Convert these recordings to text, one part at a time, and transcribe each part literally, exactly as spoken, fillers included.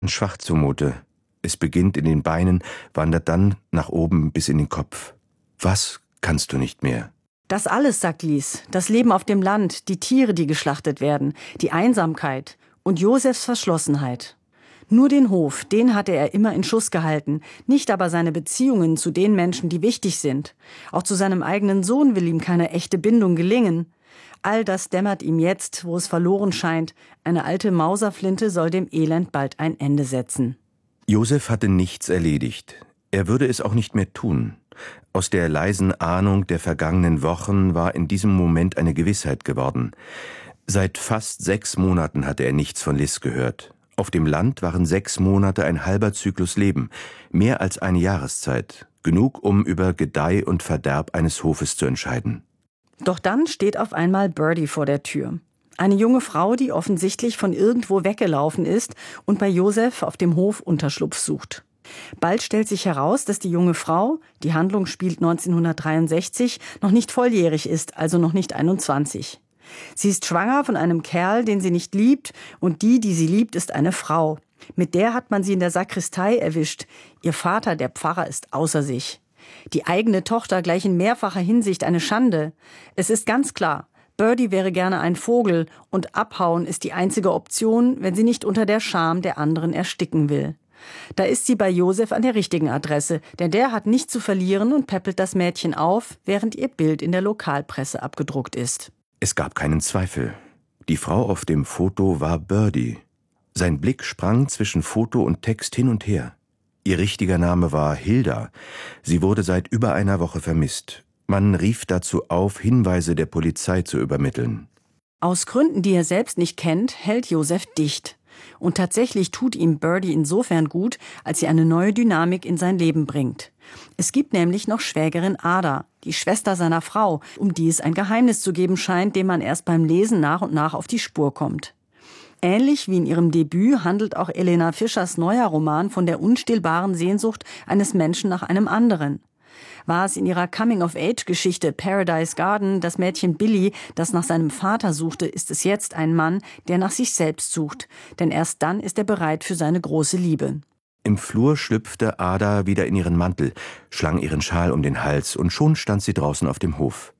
schwach zumute. Es beginnt in den Beinen, wandert dann nach oben bis in den Kopf. Was kannst du nicht mehr? Das alles, sagt Lies, das Leben auf dem Land, die Tiere, die geschlachtet werden, die Einsamkeit und Josefs Verschlossenheit. Nur den Hof, den hatte er immer in Schuss gehalten, nicht aber seine Beziehungen zu den Menschen, die wichtig sind. Auch zu seinem eigenen Sohn will ihm keine echte Bindung gelingen. All das dämmert ihm jetzt, wo es verloren scheint. Eine alte Mauserflinte soll dem Elend bald ein Ende setzen. Josef hatte nichts erledigt. Er würde es auch nicht mehr tun. Aus der leisen Ahnung der vergangenen Wochen war in diesem Moment eine Gewissheit geworden. Seit fast sechs Monaten hatte er nichts von Liz gehört. Auf dem Land waren sechs Monate ein halber Zyklus Leben, mehr als eine Jahreszeit, genug, um über Gedeih und Verderb eines Hofes zu entscheiden. Doch dann steht auf einmal Birdie vor der Tür. Eine junge Frau, die offensichtlich von irgendwo weggelaufen ist und bei Josef auf dem Hof Unterschlupf sucht. Bald stellt sich heraus, dass die junge Frau, die Handlung spielt neunzehnhundertdreiundsechzig, noch nicht volljährig ist, also noch nicht einundzwanzig. Sie ist schwanger von einem Kerl, den sie nicht liebt, und die, die sie liebt, ist eine Frau. Mit der hat man sie in der Sakristei erwischt. Ihr Vater, der Pfarrer, ist außer sich. Die eigene Tochter gleich in mehrfacher Hinsicht eine Schande. Es ist ganz klar, Birdie wäre gerne ein Vogel und abhauen ist die einzige Option, wenn sie nicht unter der Scham der anderen ersticken will. Da ist sie bei Josef an der richtigen Adresse, denn der hat nichts zu verlieren und päppelt das Mädchen auf, während ihr Bild in der Lokalpresse abgedruckt ist. Es gab keinen Zweifel. Die Frau auf dem Foto war Birdie. Sein Blick sprang zwischen Foto und Text hin und her. Ihr richtiger Name war Hilda. Sie wurde seit über einer Woche vermisst. Man rief dazu auf, Hinweise der Polizei zu übermitteln. Aus Gründen, die er selbst nicht kennt, hält Josef dicht. Und tatsächlich tut ihm Birdie insofern gut, als sie eine neue Dynamik in sein Leben bringt. Es gibt nämlich noch Schwägerin Ada, die Schwester seiner Frau, um die es ein Geheimnis zu geben scheint, dem man erst beim Lesen nach und nach auf die Spur kommt. Ähnlich wie in ihrem Debüt handelt auch Elena Fischers neuer Roman von der unstillbaren Sehnsucht eines Menschen nach einem anderen. War es in ihrer Coming-of-Age-Geschichte Paradise Garden das Mädchen Billy, das nach seinem Vater suchte, ist es jetzt ein Mann, der nach sich selbst sucht. Denn erst dann ist er bereit für seine große Liebe. Im Flur schlüpfte Ada wieder in ihren Mantel, schlang ihren Schal um den Hals und schon stand sie draußen auf dem Hof.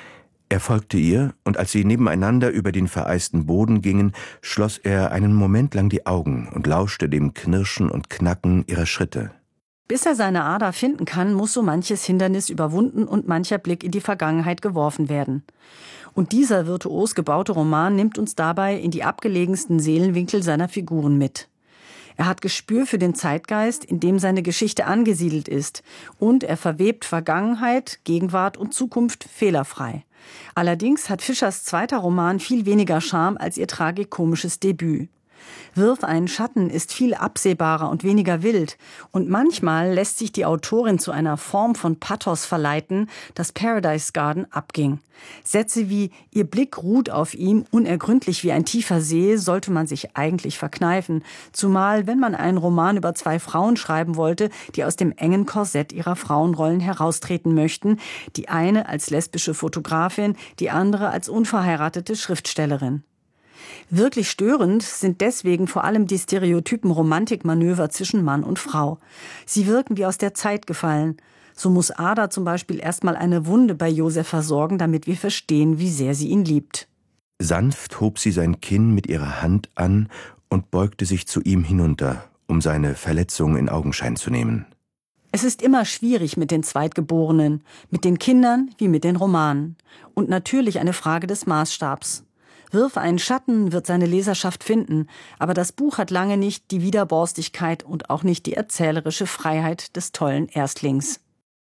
Er folgte ihr, und als sie nebeneinander über den vereisten Boden gingen, schloss er einen Moment lang die Augen und lauschte dem Knirschen und Knacken ihrer Schritte. Bis er seine Ada finden kann, muss so manches Hindernis überwunden und mancher Blick in die Vergangenheit geworfen werden. Und dieser virtuos gebaute Roman nimmt uns dabei in die abgelegensten Seelenwinkel seiner Figuren mit. Er hat Gespür für den Zeitgeist, in dem seine Geschichte angesiedelt ist, und er verwebt Vergangenheit, Gegenwart und Zukunft fehlerfrei. Allerdings hat Fischers zweiter Roman viel weniger Charme als ihr tragikomisches Debüt. Wirf einen Schatten ist viel absehbarer und weniger wild, und manchmal lässt sich die Autorin zu einer Form von Pathos verleiten, das Paradise Garden abging. Sätze wie „Ihr Blick ruht auf ihm, unergründlich wie ein tiefer See" sollte man sich eigentlich verkneifen, zumal wenn man einen Roman über zwei Frauen schreiben wollte, die aus dem engen Korsett ihrer Frauenrollen heraustreten möchten, die eine als lesbische Fotografin, die andere als unverheiratete Schriftstellerin. Wirklich störend sind deswegen vor allem die stereotypen Romantikmanöver zwischen Mann und Frau. Sie wirken wie aus der Zeit gefallen. So muss Ada zum Beispiel erstmal eine Wunde bei Josef versorgen, damit wir verstehen, wie sehr sie ihn liebt. Sanft hob sie sein Kinn mit ihrer Hand an und beugte sich zu ihm hinunter, um seine Verletzung in Augenschein zu nehmen. Es ist immer schwierig mit den Zweitgeborenen, mit den Kindern wie mit den Romanen. Und natürlich eine Frage des Maßstabs. Wirf einen Schatten wird seine Leserschaft finden, aber das Buch hat lange nicht die Widerborstigkeit und auch nicht die erzählerische Freiheit des tollen Erstlings.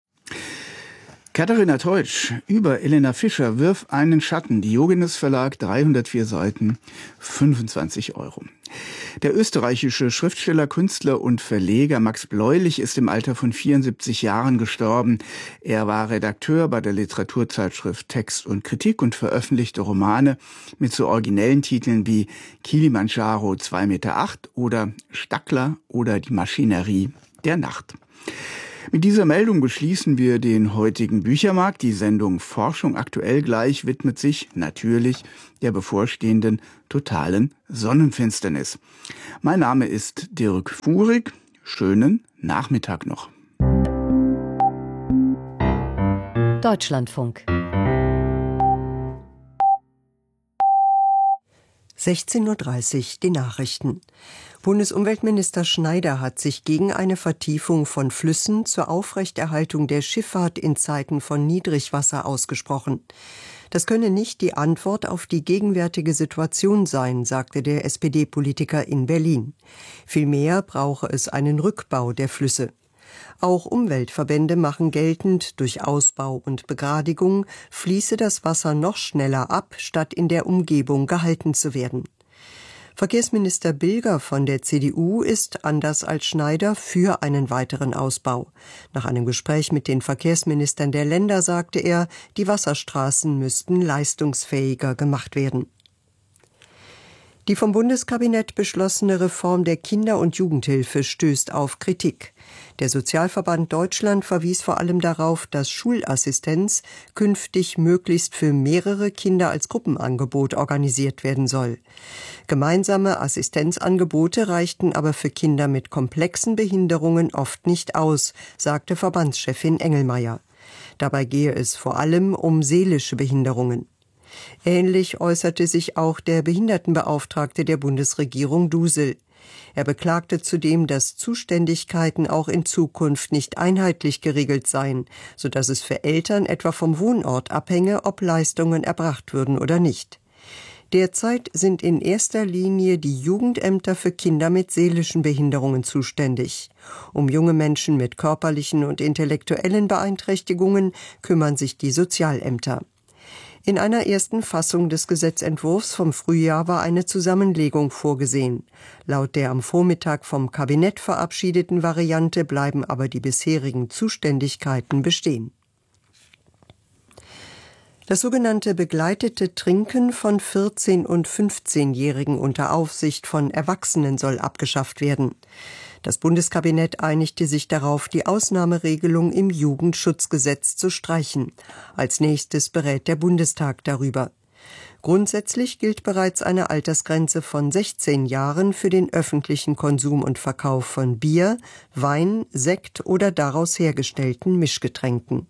Katharina Teutsch über Elena Fischer, Wirf einen Schatten, Diogenes Verlag, dreihundertvier Seiten, fünfundzwanzig Euro. Der österreichische Schriftsteller, Künstler und Verleger Max Bläulich ist im Alter von vierundsiebzig Jahren gestorben. Er war Redakteur bei der Literaturzeitschrift Text und Kritik und veröffentlichte Romane mit so originellen Titeln wie Kilimanjaro zwei Meter acht oder Stackler oder Die Maschinerie der Nacht. Mit dieser Meldung beschließen wir den heutigen Büchermarkt. Die Sendung Forschung aktuell gleich widmet sich natürlich der bevorstehenden totalen Sonnenfinsternis. Mein Name ist Dirk Fuhrig. Schönen Nachmittag noch. Deutschlandfunk. sechzehn Uhr dreißig, die Nachrichten. Bundesumweltminister Schneider hat sich gegen eine Vertiefung von Flüssen zur Aufrechterhaltung der Schifffahrt in Zeiten von Niedrigwasser ausgesprochen. Das könne nicht die Antwort auf die gegenwärtige Situation sein, sagte der S P D-Politiker in Berlin. Vielmehr brauche es einen Rückbau der Flüsse. Auch Umweltverbände machen geltend, durch Ausbau und Begradigung fließe das Wasser noch schneller ab, statt in der Umgebung gehalten zu werden. Verkehrsminister Bilger von der C D U ist, anders als Schneider, für einen weiteren Ausbau. Nach einem Gespräch mit den Verkehrsministern der Länder sagte er, die Wasserstraßen müssten leistungsfähiger gemacht werden. Die vom Bundeskabinett beschlossene Reform der Kinder- und Jugendhilfe stößt auf Kritik. Der Sozialverband Deutschland verwies vor allem darauf, dass Schulassistenz künftig möglichst für mehrere Kinder als Gruppenangebot organisiert werden soll. Gemeinsame Assistenzangebote reichten aber für Kinder mit komplexen Behinderungen oft nicht aus, sagte Verbandschefin Engelmeier. Dabei gehe es vor allem um seelische Behinderungen. Ähnlich äußerte sich auch der Behindertenbeauftragte der Bundesregierung Dusel. Er beklagte zudem, dass Zuständigkeiten auch in Zukunft nicht einheitlich geregelt seien, sodass es für Eltern etwa vom Wohnort abhänge, ob Leistungen erbracht würden oder nicht. Derzeit sind in erster Linie die Jugendämter für Kinder mit seelischen Behinderungen zuständig. Um junge Menschen mit körperlichen und intellektuellen Beeinträchtigungen kümmern sich die Sozialämter. In einer ersten Fassung des Gesetzentwurfs vom Frühjahr war eine Zusammenlegung vorgesehen. Laut der am Vormittag vom Kabinett verabschiedeten Variante bleiben aber die bisherigen Zuständigkeiten bestehen. Das sogenannte begleitete Trinken von vierzehn- und fünfzehnjährigen unter Aufsicht von Erwachsenen soll abgeschafft werden. Das Bundeskabinett einigte sich darauf, die Ausnahmeregelung im Jugendschutzgesetz zu streichen. Als nächstes berät der Bundestag darüber. Grundsätzlich gilt bereits eine Altersgrenze von sechzehn Jahren für den öffentlichen Konsum und Verkauf von Bier, Wein, Sekt oder daraus hergestellten Mischgetränken.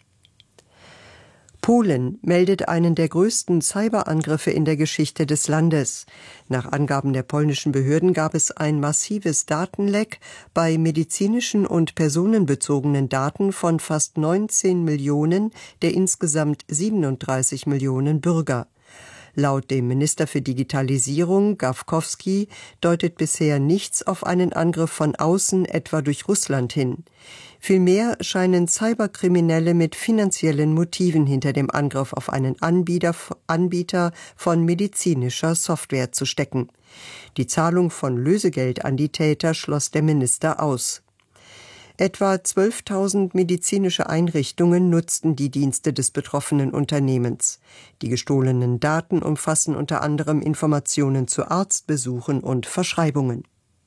Polen meldet einen der größten Cyberangriffe in der Geschichte des Landes. Nach Angaben der polnischen Behörden gab es ein massives Datenleck bei medizinischen und personenbezogenen Daten von fast neunzehn Millionen der insgesamt siebenunddreißig Millionen Bürger. Laut dem Minister für Digitalisierung, Gawkowski, deutet bisher nichts auf einen Angriff von außen, etwa durch Russland, hin. Vielmehr scheinen Cyberkriminelle mit finanziellen Motiven hinter dem Angriff auf einen Anbieter, Anbieter von medizinischer Software zu stecken. Die Zahlung von Lösegeld an die Täter schloss der Minister aus. Etwa zwölftausend medizinische Einrichtungen nutzten die Dienste des betroffenen Unternehmens. Die gestohlenen Daten umfassen unter anderem Informationen zu Arztbesuchen und Verschreibungen.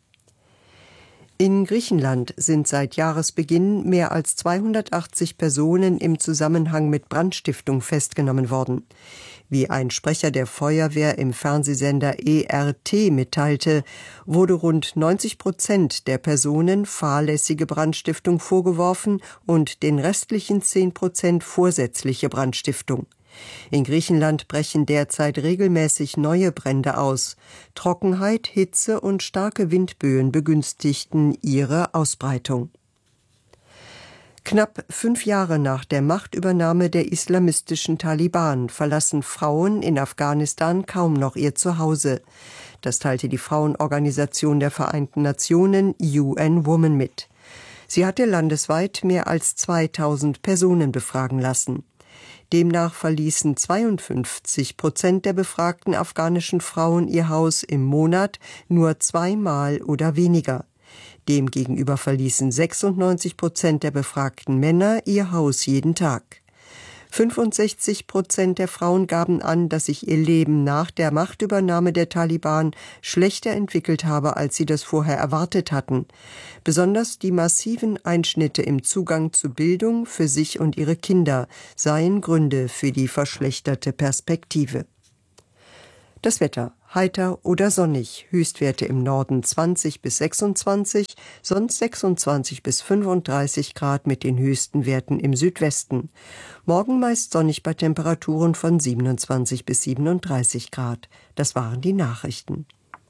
In Griechenland sind seit Jahresbeginn mehr als zweihundertachtzig Personen im Zusammenhang mit Brandstiftung festgenommen worden. Wie ein Sprecher der Feuerwehr im Fernsehsender E R T mitteilte, wurde rund neunzig Prozent der Personen fahrlässige Brandstiftung vorgeworfen und den restlichen zehn Prozent vorsätzliche Brandstiftung. In Griechenland brechen derzeit regelmäßig neue Brände aus. Trockenheit, Hitze und starke Windböen begünstigten ihre Ausbreitung. Knapp fünf Jahre nach der Machtübernahme der islamistischen Taliban verlassen Frauen in Afghanistan kaum noch ihr Zuhause. Das teilte die Frauenorganisation der Vereinten Nationen U N Women mit. Sie hatte landesweit mehr als zweitausend Personen befragen lassen. Demnach verließen zweiundfünfzig Prozent der befragten afghanischen Frauen ihr Haus im Monat nur zweimal oder weniger. Demgegenüber verließen sechsundneunzig Prozent der befragten Männer ihr Haus jeden Tag. fünfundsechzig Prozent der Frauen gaben an, dass sich ihr Leben nach der Machtübernahme der Taliban schlechter entwickelt habe, als sie das vorher erwartet hatten. Besonders die massiven Einschnitte im Zugang zu Bildung für sich und ihre Kinder seien Gründe für die verschlechterte Perspektive. Das Wetter: heiter oder sonnig, Höchstwerte im Norden zwanzig bis sechsundzwanzig, sonst sechsundzwanzig bis fünfunddreißig Grad mit den höchsten Werten im Südwesten. Morgen meist sonnig bei Temperaturen von siebenundzwanzig bis siebenunddreißig Grad. Das waren die Nachrichten.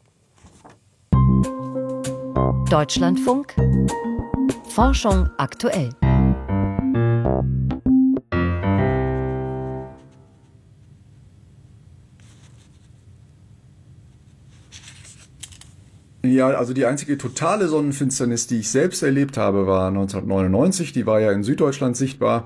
Deutschlandfunk Forschung aktuell. Ja, also die einzige totale Sonnenfinsternis, die ich selbst erlebt habe, war neunzehnhundertneunundneunzig. Die war ja in Süddeutschland sichtbar.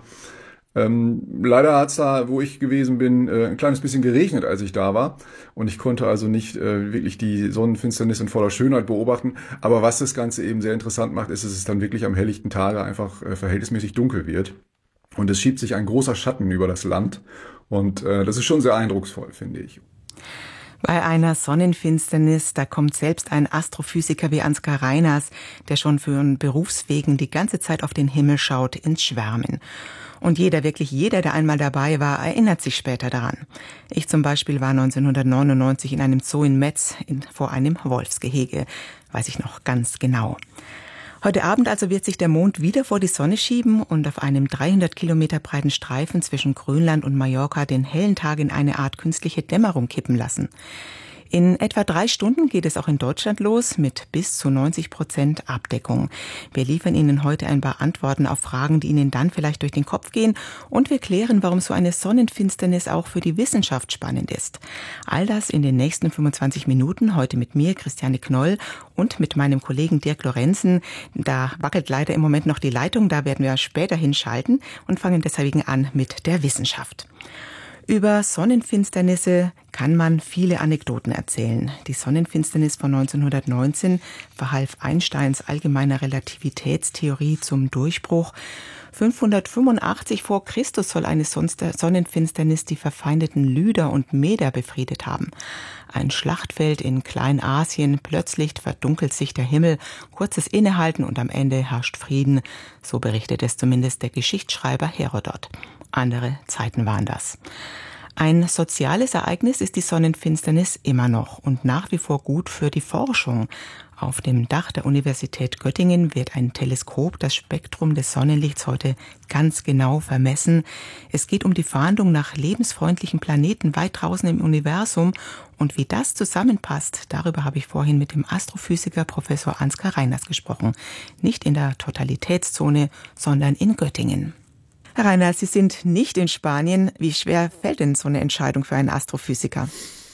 Ähm, leider hat es da, wo ich gewesen bin, äh, ein kleines bisschen geregnet, als ich da war. Und ich konnte also nicht äh, wirklich die Sonnenfinsternis in voller Schönheit beobachten. Aber was das Ganze eben sehr interessant macht, ist, dass es dann wirklich am helllichten Tage einfach äh, verhältnismäßig dunkel wird. Und es schiebt sich ein großer Schatten über das Land. Und äh, das ist schon sehr eindrucksvoll, finde ich. Bei einer Sonnenfinsternis, da kommt selbst ein Astrophysiker wie Ansgar Reiners, der schon für einen Berufswegen die ganze Zeit auf den Himmel schaut, ins Schwärmen. Und jeder, wirklich jeder, der einmal dabei war, erinnert sich später daran. Ich zum Beispiel war neunzehnhundertneunundneunzig in einem Zoo in Metz in, vor einem Wolfsgehege. Weiß ich noch ganz genau. Heute Abend also wird sich der Mond wieder vor die Sonne schieben und auf einem dreihundert Kilometer breiten Streifen zwischen Grönland und Mallorca den hellen Tag in eine Art künstliche Dämmerung kippen lassen. In etwa drei Stunden geht es auch in Deutschland los mit bis zu neunzig Prozent Abdeckung. Wir liefern Ihnen heute ein paar Antworten auf Fragen, die Ihnen dann vielleicht durch den Kopf gehen. Und wir klären, warum so eine Sonnenfinsternis auch für die Wissenschaft spannend ist. All das in den nächsten fünfundzwanzig Minuten. Heute mit mir, Christiane Knoll, und mit meinem Kollegen Dirk Lorenzen. Da wackelt leider im Moment noch die Leitung. Da werden wir später hinschalten und fangen deswegen an mit der Wissenschaft. Über Sonnenfinsternisse kann man viele Anekdoten erzählen. Die Sonnenfinsternis von neunzehnhundertneunzehn verhalf Einsteins allgemeiner Relativitätstheorie zum Durchbruch. fünfhundertfünfundachtzig vor Christus soll eine Sonnenfinsternis die verfeindeten Lyder und Meder befriedet haben. Ein Schlachtfeld in Kleinasien, plötzlich verdunkelt sich der Himmel, kurzes Innehalten und am Ende herrscht Frieden. So berichtet es zumindest der Geschichtsschreiber Herodot. Andere Zeiten waren das. Ein soziales Ereignis ist die Sonnenfinsternis immer noch und nach wie vor gut für die Forschung. Auf dem Dach der Universität Göttingen wird ein Teleskop das Spektrum des Sonnenlichts heute ganz genau vermessen. Es geht um die Fahndung nach lebensfreundlichen Planeten weit draußen im Universum. Und wie das zusammenpasst, darüber habe ich vorhin mit dem Astrophysiker Professor Ansgar Reiners gesprochen. Nicht in der Totalitätszone, sondern in Göttingen. Herr Reiners, Sie sind nicht in Spanien. Wie schwer fällt denn so eine Entscheidung für einen Astrophysiker?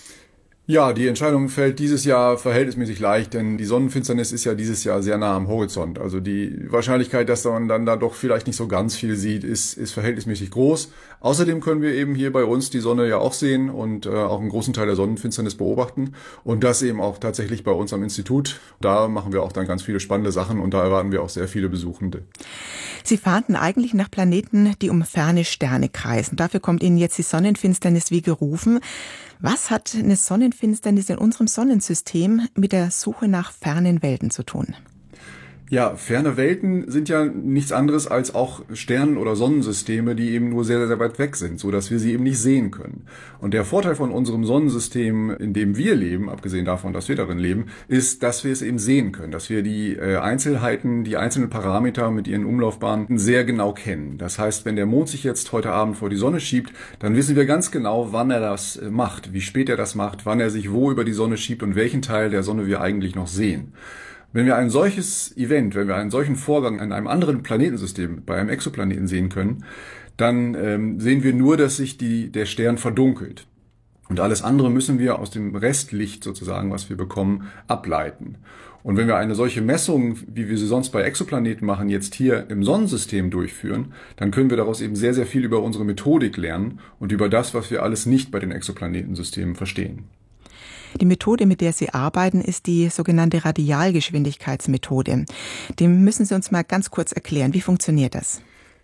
Ja, die Entscheidung fällt dieses Jahr verhältnismäßig leicht, denn die Sonnenfinsternis ist ja dieses Jahr sehr nah am Horizont. Also die Wahrscheinlichkeit, dass man dann da doch vielleicht nicht so ganz viel sieht, ist, ist verhältnismäßig groß. Außerdem können wir eben hier bei uns die Sonne ja auch sehen und äh, auch einen großen Teil der Sonnenfinsternis beobachten. Und das eben auch tatsächlich bei uns am Institut. Da machen wir auch dann ganz viele spannende Sachen und da erwarten wir auch sehr viele Besuchende. Sie fahnden eigentlich nach Planeten, die um ferne Sterne kreisen. Dafür kommt Ihnen jetzt die Sonnenfinsternis wie gerufen. Was hat eine Sonnenfinsternis in unserem Sonnensystem mit der Suche nach fernen Welten zu tun? Ja, ferne Welten sind ja nichts anderes als auch Sternen- oder Sonnensysteme, die eben nur sehr, sehr weit weg sind, so dass wir sie eben nicht sehen können. Und der Vorteil von unserem Sonnensystem, in dem wir leben, abgesehen davon, dass wir darin leben, ist, dass wir es eben sehen können, dass wir die äh, Einzelheiten, die einzelnen Parameter mit ihren Umlaufbahnen sehr genau kennen. Das heißt, wenn der Mond sich jetzt heute Abend vor die Sonne schiebt, dann wissen wir ganz genau, wann er das macht, wie spät er das macht, wann er sich wo über die Sonne schiebt und welchen Teil der Sonne wir eigentlich noch sehen. Wenn wir ein solches Event, wenn wir einen solchen Vorgang an einem anderen Planetensystem, bei einem Exoplaneten sehen können, dann ähm, sehen wir nur, dass sich die, der Stern verdunkelt. Und alles andere müssen wir aus dem Restlicht sozusagen, was wir bekommen, ableiten. Und wenn wir eine solche Messung, wie wir sie sonst bei Exoplaneten machen, jetzt hier im Sonnensystem durchführen, dann können wir daraus eben sehr, sehr viel über unsere Methodik lernen und über das, was wir alles nicht bei den Exoplanetensystemen verstehen. Die Methode, mit der Sie arbeiten, ist die sogenannte Radialgeschwindigkeitsmethode. Die müssen Sie uns mal ganz kurz erklären. Wie funktioniert das?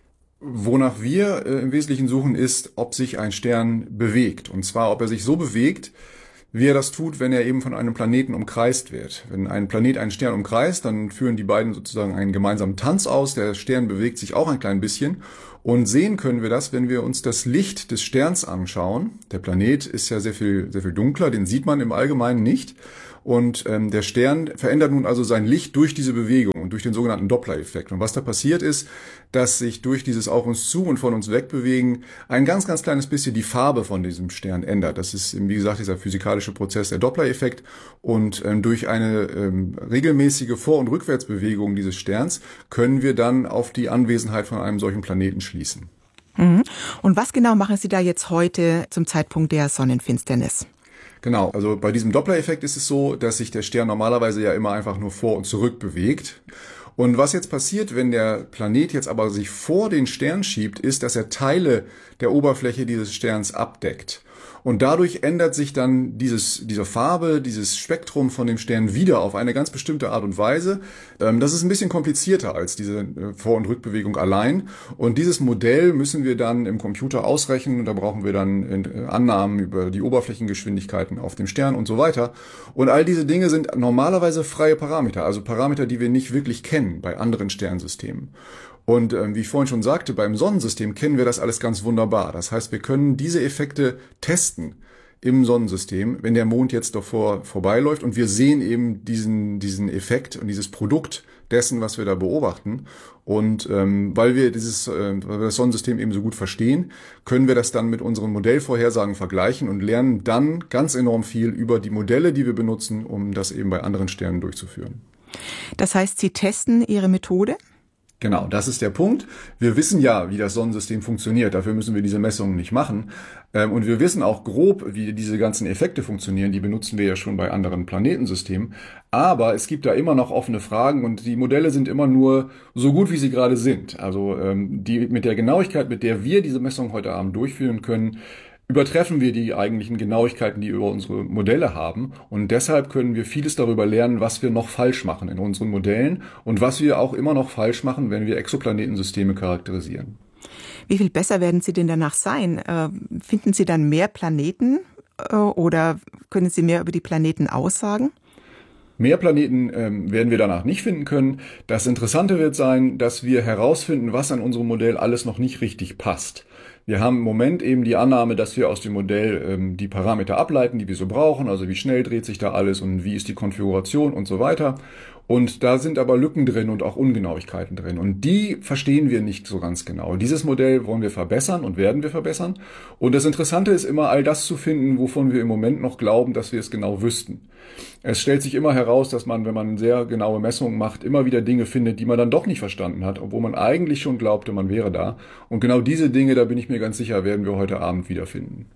Wonach wir äh, im Wesentlichen suchen, ist, ob sich ein Stern bewegt. Und zwar, ob er sich so bewegt, wie er das tut, wenn er eben von einem Planeten umkreist wird. Wenn ein Planet einen Stern umkreist, dann führen die beiden sozusagen einen gemeinsamen Tanz aus. Der Stern bewegt sich auch ein klein bisschen. Und sehen können wir das, wenn wir uns das Licht des Sterns anschauen. Der Planet ist ja sehr viel, sehr viel dunkler, den sieht man im Allgemeinen nicht. Und ähm, der Stern verändert nun also sein Licht durch diese Bewegung und durch den sogenannten Doppler-Effekt. Und was da passiert ist, dass sich durch dieses auf uns zu und von uns wegbewegen ein ganz, ganz kleines bisschen die Farbe von diesem Stern ändert. Das ist, wie gesagt, dieser physikalische Prozess, der Doppler-Effekt. Und ähm, durch eine ähm, regelmäßige Vor- und Rückwärtsbewegung dieses Sterns können wir dann auf die Anwesenheit von einem solchen Planeten schließen. Mhm. Und was genau machen Sie da jetzt heute zum Zeitpunkt der Sonnenfinsternis? Genau, also bei diesem Doppler-Effekt ist es so, dass sich der Stern normalerweise ja immer einfach nur vor und zurück bewegt. Und was jetzt passiert, wenn der Planet jetzt aber sich vor den Stern schiebt, ist, dass er Teile der Oberfläche dieses Sterns abdeckt. Und dadurch ändert sich dann dieses, diese Farbe, dieses Spektrum von dem Stern wieder auf eine ganz bestimmte Art und Weise. Das ist ein bisschen komplizierter als diese Vor- und Rückbewegung allein. Und dieses Modell müssen wir dann im Computer ausrechnen. Da brauchen wir dann Annahmen über die Oberflächengeschwindigkeiten auf dem Stern und so weiter. Und all diese Dinge sind normalerweise freie Parameter, also Parameter, die wir nicht wirklich kennen bei anderen Sternsystemen. Und äh, wie ich vorhin schon sagte, beim Sonnensystem kennen wir das alles ganz wunderbar. Das heißt, wir können diese Effekte testen im Sonnensystem, wenn der Mond jetzt davor vorbeiläuft und wir sehen eben diesen, diesen Effekt und dieses Produkt dessen, was wir da beobachten. Und ähm, weil wir dieses, äh, weil wir das Sonnensystem eben so gut verstehen, können wir das dann mit unseren Modellvorhersagen vergleichen und lernen dann ganz enorm viel über die Modelle, die wir benutzen, um das eben bei anderen Sternen durchzuführen. Das heißt, Sie testen Ihre Methode? Genau, das ist der Punkt. Wir wissen ja, wie das Sonnensystem funktioniert. Dafür müssen wir diese Messungen nicht machen. Und wir wissen auch grob, wie diese ganzen Effekte funktionieren. Die benutzen wir ja schon bei anderen Planetensystemen. Aber es gibt da immer noch offene Fragen und die Modelle sind immer nur so gut, wie sie gerade sind. Also die mit der Genauigkeit, mit der wir diese Messungen heute Abend durchführen können, übertreffen wir die eigentlichen Genauigkeiten, die wir über unsere Modelle haben. Und deshalb können wir vieles darüber lernen, was wir noch falsch machen in unseren Modellen und was wir auch immer noch falsch machen, wenn wir Exoplanetensysteme charakterisieren. Wie viel besser werden Sie denn danach sein? Äh, finden Sie dann mehr Planeten äh, oder können Sie mehr über die Planeten aussagen? Mehr Planeten ähm, werden wir danach nicht finden können. Das Interessante wird sein, dass wir herausfinden, was an unserem Modell alles noch nicht richtig passt. Wir haben im Moment eben die Annahme, dass wir aus dem Modell ähm, die Parameter ableiten, die wir so brauchen, also wie schnell dreht sich da alles und wie ist die Konfiguration und so weiter. Und da sind aber Lücken drin und auch Ungenauigkeiten drin. Und die verstehen wir nicht so ganz genau. Dieses Modell wollen wir verbessern und werden wir verbessern. Und das Interessante ist immer, all das zu finden, wovon wir im Moment noch glauben, dass wir es genau wüssten. Es stellt sich immer heraus, dass man, wenn man sehr genaue Messungen macht, immer wieder Dinge findet, die man dann doch nicht verstanden hat, obwohl man eigentlich schon glaubte, man wäre da. Und genau diese Dinge, da bin ich mir ganz sicher, werden wir heute Abend wiederfinden.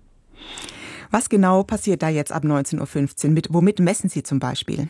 Was genau passiert da jetzt ab neunzehn Uhr fünfzehn? Mit, womit messen Sie zum Beispiel?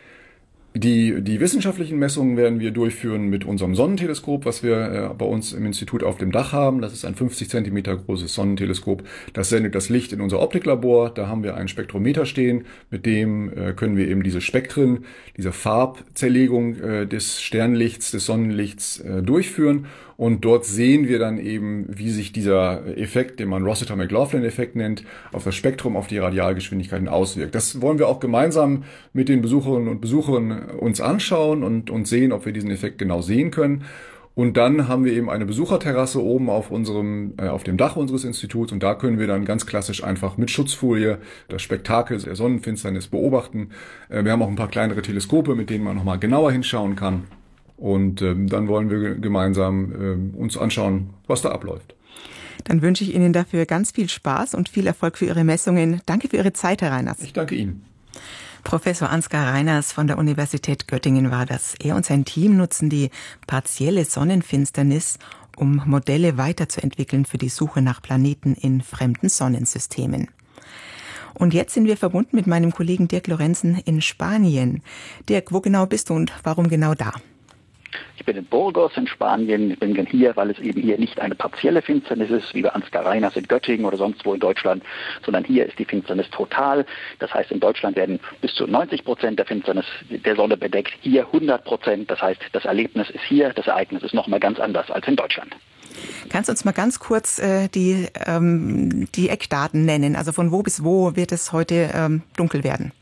Die, die wissenschaftlichen Messungen werden wir durchführen mit unserem Sonnenteleskop, was wir äh, bei uns im Institut auf dem Dach haben. Das ist ein fünfzig Zentimeter großes Sonnenteleskop. Das sendet das Licht in unser Optiklabor. Da haben wir einen Spektrometer stehen. Mit dem äh, können wir eben diese Spektren, diese Farbzerlegung äh, des Sternlichts, des Sonnenlichts äh, durchführen. Und dort sehen wir dann eben, wie sich dieser Effekt, den man Rossiter-McLaughlin-Effekt nennt, auf das Spektrum, auf die Radialgeschwindigkeiten auswirkt. Das wollen wir auch gemeinsam mit den Besucherinnen und Besuchern uns anschauen und, und sehen, ob wir diesen Effekt genau sehen können. Und dann haben wir eben eine Besucherterrasse oben auf unserem, äh, auf dem Dach unseres Instituts und da können wir dann ganz klassisch einfach mit Schutzfolie das Spektakel der Sonnenfinsternis beobachten. Äh, wir haben auch ein paar kleinere Teleskope, mit denen man nochmal genauer hinschauen kann. Und ähm, dann wollen wir gemeinsam ähm, uns anschauen, was da abläuft. Dann wünsche ich Ihnen dafür ganz viel Spaß und viel Erfolg für Ihre Messungen. Danke für Ihre Zeit, Herr Reiners. Ich danke Ihnen. Professor Ansgar Reiners von der Universität Göttingen war das. Er und sein Team nutzen die partielle Sonnenfinsternis, um Modelle weiterzuentwickeln für die Suche nach Planeten in fremden Sonnensystemen. Und jetzt sind wir verbunden mit meinem Kollegen Dirk Lorenzen in Spanien. Dirk, wo genau bist du und warum genau da? Ich bin in Burgos in Spanien. Ich bin hier, weil es eben hier nicht eine partielle Finsternis ist, wie bei Ansgar Reiners in Göttingen oder sonst wo in Deutschland, sondern hier ist die Finsternis total. Das heißt, in Deutschland werden bis zu neunzig Prozent der Finsternis der Sonne bedeckt. Hier hundert Prozent. Das heißt, das Erlebnis ist hier, das Ereignis ist nochmal ganz anders als in Deutschland. Kannst du uns mal ganz kurz äh, die, ähm, die Eckdaten nennen? Also von wo bis wo wird es heute ähm, dunkel werden?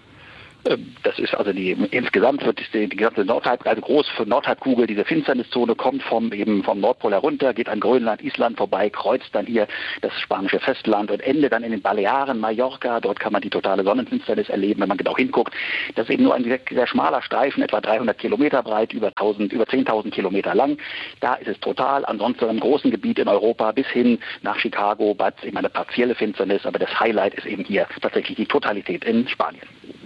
Das ist also die, insgesamt wird die, die ganze Nordhalb, also groß für Nordhalbkugel, diese Finsterniszone kommt vom, eben vom Nordpol herunter, geht an Grönland, Island vorbei, kreuzt dann hier das spanische Festland und endet dann in den Balearen, Mallorca. Dort kann man die totale Sonnenfinsternis erleben, wenn man genau hinguckt. Das ist eben nur ein sehr, sehr schmaler Streifen, etwa dreihundert Kilometer breit, über, tausend, über zehntausend Kilometer lang. Da ist es total. Ansonsten im großen Gebiet in Europa bis hin nach Chicago war es eben eine partielle Finsternis, aber das Highlight ist eben hier tatsächlich die Totalität in Spanien.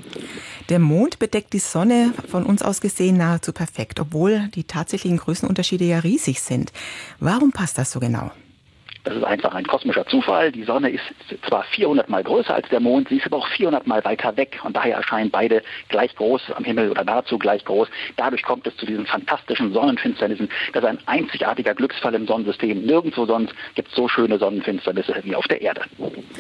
Der Mond bedeckt die Sonne von uns aus gesehen nahezu perfekt, obwohl die tatsächlichen Größenunterschiede ja riesig sind. Warum passt das so genau? Das ist einfach ein kosmischer Zufall. Die Sonne ist zwar vierhundert Mal größer als der Mond, sie ist aber auch vierhundert Mal weiter weg und daher erscheinen beide gleich groß am Himmel oder nahezu gleich groß. Dadurch kommt es zu diesen fantastischen Sonnenfinsternissen. Das ist ein einzigartiger Glücksfall im Sonnensystem. Nirgendwo sonst gibt es so schöne Sonnenfinsternisse wie auf der Erde.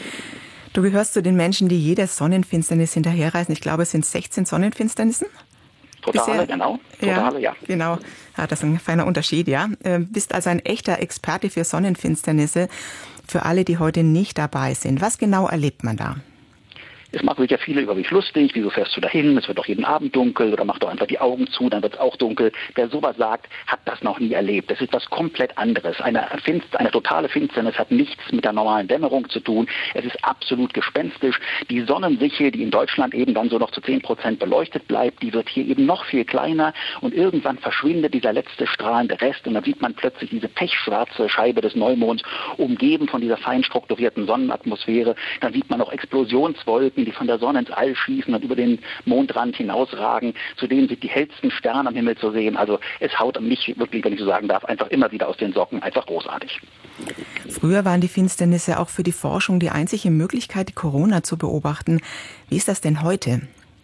Du gehörst zu den Menschen, die jede Sonnenfinsternis hinterherreisen. Ich glaube, es sind sechzehn Sonnenfinsternissen. Totale, Bisher, genau. Totale, ja. ja. Genau. Ja, das ist ein feiner Unterschied, ja. Du bist also ein echter Experte für Sonnenfinsternisse. Für alle, die heute nicht dabei sind. Was genau erlebt man da? Es machen sich ja viele über mich lustig, wieso fährst du dahin, es wird doch jeden Abend dunkel oder mach doch einfach die Augen zu, dann wird es auch dunkel. Wer sowas sagt, hat das noch nie erlebt. Das ist was komplett anderes. Eine, Finster, eine totale Finsternis hat nichts mit der normalen Dämmerung zu tun. Es ist absolut gespenstisch. Die Sonnensichel, die in Deutschland eben dann so noch zu zehn Prozent beleuchtet bleibt, die wird hier eben noch viel kleiner und irgendwann verschwindet dieser letzte strahlende Rest und dann sieht man plötzlich diese pechschwarze Scheibe des Neumonds umgeben von dieser fein strukturierten Sonnenatmosphäre. Dann sieht man auch Explosionswolken, die von der Sonne ins All schießen und über den Mondrand hinausragen. Zudem sind die hellsten Sterne am Himmel zu sehen. Also es haut mich wirklich, wenn ich so sagen darf, einfach immer wieder aus den Socken. Einfach großartig. Früher waren die Finsternisse auch für die Forschung die einzige Möglichkeit, die Corona zu beobachten. Wie ist das denn heute?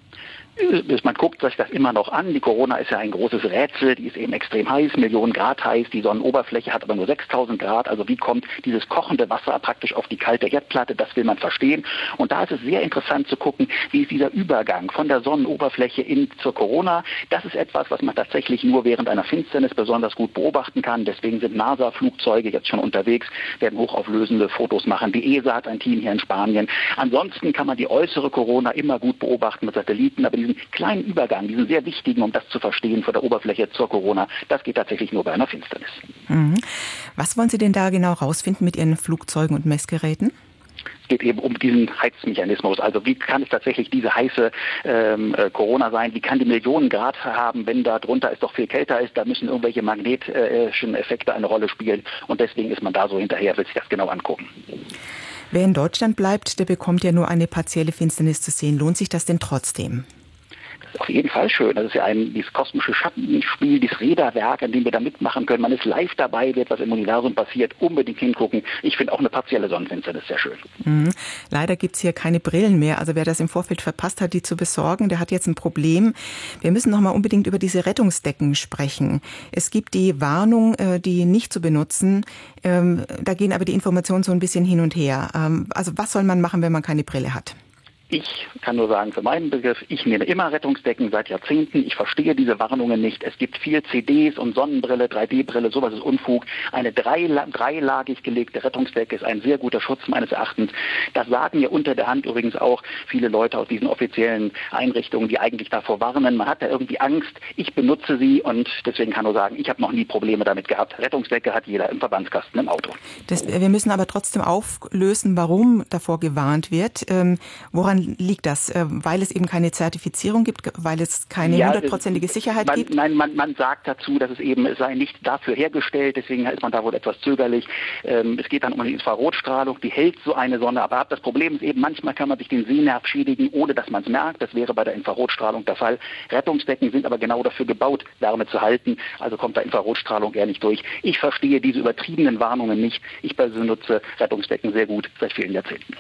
Man guckt sich das immer noch an. Die Corona ist ja ein großes Rätsel. Die ist eben extrem heiß, Millionen Grad heiß. Die Sonnenoberfläche hat aber nur sechstausend Grad. Also wie kommt dieses kochende Wasser praktisch auf die kalte Erdplatte? Das will man verstehen. Und da ist es sehr interessant zu gucken, wie ist dieser Übergang von der Sonnenoberfläche in zur Corona. Das ist etwas, was man tatsächlich nur während einer Finsternis besonders gut beobachten kann. Deswegen sind NASA-Flugzeuge jetzt schon unterwegs, werden hochauflösende Fotos machen. Die E S A hat ein Team hier in Spanien. Ansonsten kann man die äußere Corona immer gut beobachten mit Satelliten, aber diesen kleinen Übergang, diesen sehr wichtigen, um das zu verstehen, von der Oberfläche zur Corona, das geht tatsächlich nur bei einer Finsternis. Mhm. Was wollen Sie denn da genau rausfinden mit Ihren Flugzeugen und Messgeräten? Es geht eben um diesen Heizmechanismus. Also wie kann es tatsächlich diese heiße ähm, äh, Corona sein? Wie kann die Millionen Grad haben, wenn da drunter es doch viel kälter ist? Da müssen irgendwelche magnetischen Effekte eine Rolle spielen. Und deswegen ist man da so hinterher, will sich das genau angucken. Wer in Deutschland bleibt, der bekommt ja nur eine partielle Finsternis zu sehen. Lohnt sich das denn trotzdem? Auf jeden Fall schön. Das ist ja ein dieses kosmische Schattenspiel, dieses Räderwerk, an dem wir da mitmachen können. Man ist live dabei, wird was im Universum passiert, unbedingt hingucken. Ich finde auch eine partielle Sonnenfinsternis sehr schön. Mhm. Leider gibt es hier keine Brillen mehr. Also wer das im Vorfeld verpasst hat, die zu besorgen, der hat jetzt ein Problem. Wir müssen noch mal unbedingt über diese Rettungsdecken sprechen. Es gibt die Warnung, die nicht zu benutzen. Da gehen aber die Informationen so ein bisschen hin und her. Also was soll man machen, wenn man keine Brille hat? Ich kann nur sagen, für meinen Begriff, ich nehme immer Rettungsdecken seit Jahrzehnten. Ich verstehe diese Warnungen nicht. Es gibt viel C Ds und Sonnenbrille, drei D Brille, sowas ist Unfug. Eine dreila- dreilagig gelegte Rettungsdecke ist ein sehr guter Schutz meines Erachtens. Das sagen ja unter der Hand übrigens auch viele Leute aus diesen offiziellen Einrichtungen, die eigentlich davor warnen. Man hat da irgendwie Angst. Ich benutze sie und deswegen kann nur sagen, ich habe noch nie Probleme damit gehabt. Rettungsdecke hat jeder im Verbandskasten im Auto. Das, wir müssen aber trotzdem auflösen, warum davor gewarnt wird. Ähm, woran liegt das? Weil es eben keine Zertifizierung gibt, weil es keine hundertprozentige Sicherheit man, gibt? Nein, man, man sagt dazu, dass es eben es sei nicht dafür hergestellt, deswegen ist man da wohl etwas zögerlich. Ähm, es geht dann um die Infrarotstrahlung, die hält so eine Sonne aber ab. Das Problem ist eben, manchmal kann man sich den Sehnerv schädigen, ohne dass man es merkt. Das wäre bei der Infrarotstrahlung der Fall. Rettungsdecken sind aber genau dafür gebaut, Wärme zu halten, also kommt da Infrarotstrahlung eher nicht durch. Ich verstehe diese übertriebenen Warnungen nicht. Ich persönlich nutze Rettungsdecken sehr gut seit vielen Jahrzehnten.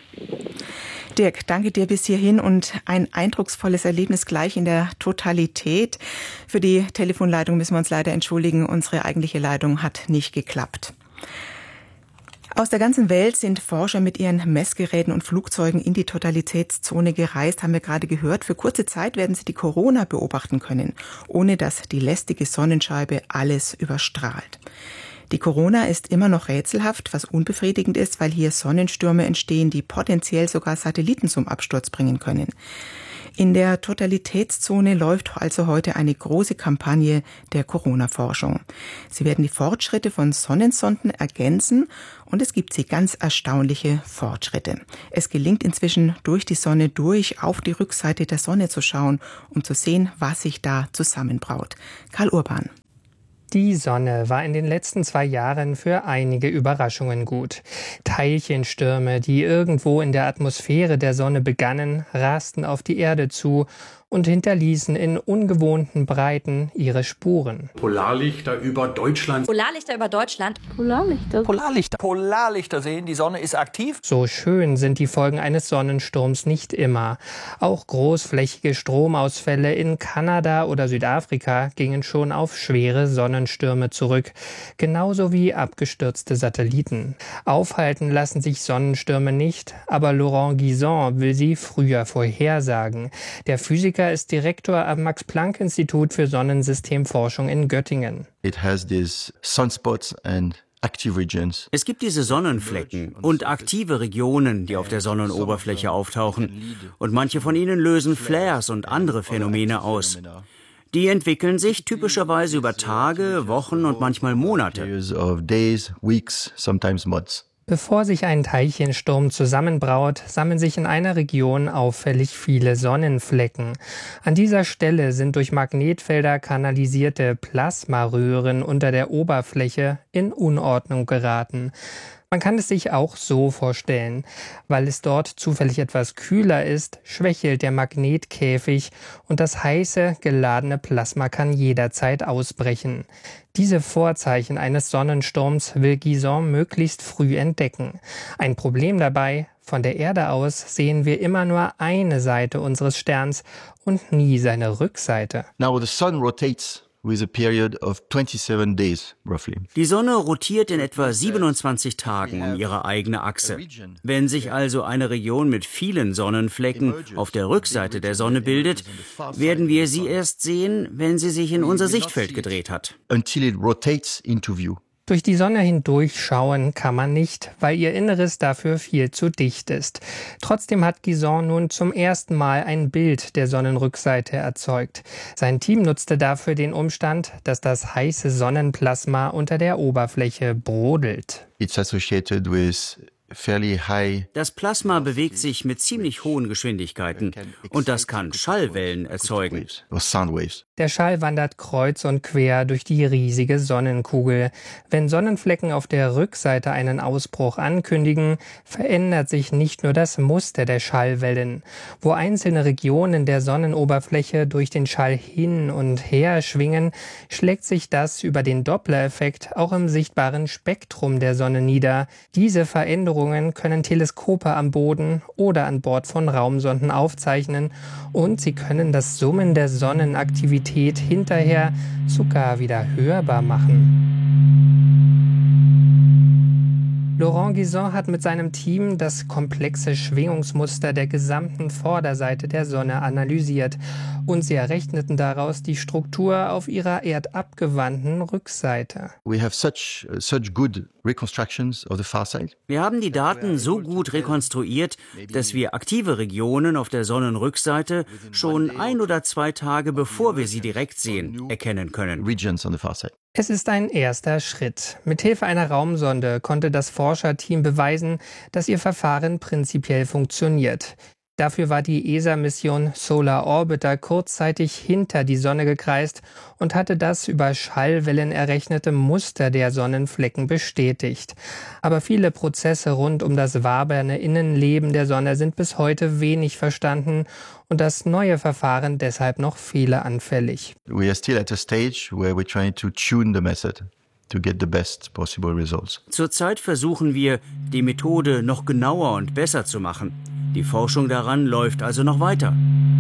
Dirk, danke dir bis hierhin und ein eindrucksvolles Erlebnis gleich in der Totalität. Für die Telefonleitung müssen wir uns leider entschuldigen. Unsere eigentliche Leitung hat nicht geklappt. Aus der ganzen Welt sind Forscher mit ihren Messgeräten und Flugzeugen in die Totalitätszone gereist, haben wir gerade gehört. Für kurze Zeit werden sie die Corona beobachten können, ohne dass die lästige Sonnenscheibe alles überstrahlt. Die Corona ist immer noch rätselhaft, was unbefriedigend ist, weil hier Sonnenstürme entstehen, die potenziell sogar Satelliten zum Absturz bringen können. In der Totalitätszone läuft also heute eine große Kampagne der Corona-Forschung. Sie werden die Fortschritte von Sonnensonden ergänzen und es gibt sie ganz erstaunliche Fortschritte. Es gelingt inzwischen, durch die Sonne durch auf die Rückseite der Sonne zu schauen, um zu sehen, was sich da zusammenbraut. Karl Urban. Die Sonne war in den letzten zwei Jahren für einige Überraschungen gut. Teilchenstürme, die irgendwo in der Atmosphäre der Sonne begannen, rasten auf die Erde zu und hinterließen in ungewohnten Breiten ihre Spuren. Polarlichter über Deutschland. Polarlichter über Deutschland. Polarlichter. Polarlichter. Polarlichter sehen, die Sonne ist aktiv. So schön sind die Folgen eines Sonnensturms nicht immer. Auch großflächige Stromausfälle in Kanada oder Südafrika gingen schon auf schwere Sonnenstürme zurück. Genauso wie abgestürzte Satelliten. Aufhalten lassen sich Sonnenstürme nicht, aber Laurent Guizon will sie früher vorhersagen. Der Physiker ist Direktor am Max-Planck-Institut für Sonnensystemforschung in Göttingen. It has these sunspots and active regions. Es gibt diese Sonnenflecken und aktive Regionen, die auf der Sonnenoberfläche auftauchen. Und manche von ihnen lösen Flares und andere Phänomene aus. Die entwickeln sich typischerweise über Tage, Wochen und manchmal Monate. Days, weeks, sometimes months. Bevor sich ein Teilchensturm zusammenbraut, sammeln sich in einer Region auffällig viele Sonnenflecken. An dieser Stelle sind durch Magnetfelder kanalisierte Plasmaröhren unter der Oberfläche in Unordnung geraten. Man kann es sich auch so vorstellen. Weil es dort zufällig etwas kühler ist, schwächelt der Magnetkäfig und das heiße, geladene Plasma kann jederzeit ausbrechen. Diese Vorzeichen eines Sonnensturms will Guizon möglichst früh entdecken. Ein Problem dabei: Von der Erde aus sehen wir immer nur eine Seite unseres Sterns und nie seine Rückseite. Now the sun rotates with a period of twenty-seven days, roughly. Die Sonne rotiert in etwa siebenundzwanzig Tagen um ihre eigene Achse. Wenn sich also eine Region mit vielen Sonnenflecken auf der Rückseite der Sonne bildet, werden wir sie erst sehen, wenn sie sich in unser Sichtfeld gedreht hat. Until it rotates into view. Durch die Sonne hindurchschauen kann man nicht, weil ihr Inneres dafür viel zu dicht ist. Trotzdem hat Guizon nun zum ersten Mal ein Bild der Sonnenrückseite erzeugt. Sein Team nutzte dafür den Umstand, dass das heiße Sonnenplasma unter der Oberfläche brodelt. It's associated with fairly high. Das Plasma bewegt sich mit ziemlich hohen Geschwindigkeiten und das kann Schallwellen erzeugen. Der Schall wandert kreuz und quer durch die riesige Sonnenkugel. Wenn Sonnenflecken auf der Rückseite einen Ausbruch ankündigen, verändert sich nicht nur das Muster der Schallwellen. Wo einzelne Regionen der Sonnenoberfläche durch den Schall hin und her schwingen, schlägt sich das über den Doppler-Effekt auch im sichtbaren Spektrum der Sonne nieder. Diese Veränderungen können Teleskope am Boden oder an Bord von Raumsonden aufzeichnen und sie können das Summen der Sonnenaktivität hinterher sogar wieder hörbar machen. Laurent Guizon hat mit seinem Team das komplexe Schwingungsmuster der gesamten Vorderseite der Sonne analysiert und sie errechneten daraus die Struktur auf ihrer erdabgewandten Rückseite. We have such, such good reconstructions of the far side. Wir haben die Daten so gut rekonstruiert, dass wir aktive Regionen auf der Sonnenrückseite schon ein oder zwei Tage bevor wir sie direkt sehen, erkennen können. Regions on the far side. Es ist ein erster Schritt. Mithilfe einer Raumsonde konnte das Forscherteam beweisen, dass ihr Verfahren prinzipiell funktioniert. Dafür war die E S A-Mission Solar Orbiter kurzzeitig hinter die Sonne gekreist und hatte das über Schallwellen errechnete Muster der Sonnenflecken bestätigt. Aber viele Prozesse rund um das wabernde Innenleben der Sonne sind bis heute wenig verstanden und das neue Verfahren deshalb noch fehleranfällig. We are still at a stage where we're trying to tune the method to get the best possible results. Zurzeit versuchen wir, die Methode noch genauer und besser zu machen. Die Forschung daran läuft also noch weiter.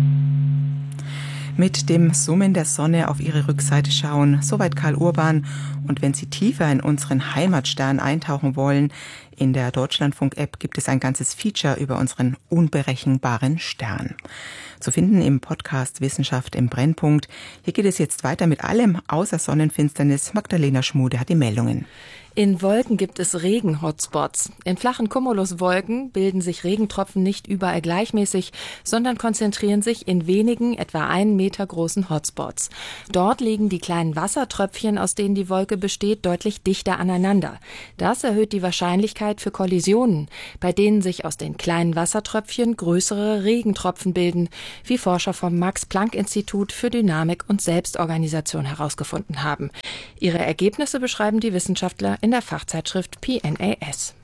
Mit dem Summen der Sonne auf ihre Rückseite schauen, soweit Karl Urban. Und wenn Sie tiefer in unseren Heimatstern eintauchen wollen, in der Deutschlandfunk-App gibt es ein ganzes Feature über unseren unberechenbaren Stern. Zu finden im Podcast Wissenschaft im Brennpunkt. Hier geht es jetzt weiter mit allem außer Sonnenfinsternis. Magdalena Schmude hat die Meldungen. In Wolken gibt es Regen-Hotspots. In flachen Cumuluswolken bilden sich Regentropfen nicht überall gleichmäßig, sondern konzentrieren sich in wenigen, etwa einen Meter großen Hotspots. Dort liegen die kleinen Wassertröpfchen, aus denen die Wolke besteht, deutlich dichter aneinander. Das erhöht die Wahrscheinlichkeit für Kollisionen, bei denen sich aus den kleinen Wassertröpfchen größere Regentropfen bilden, wie Forscher vom Max-Planck-Institut für Dynamik und Selbstorganisation herausgefunden haben. Ihre Ergebnisse beschreiben die Wissenschaftler in der Fachzeitschrift P N A S.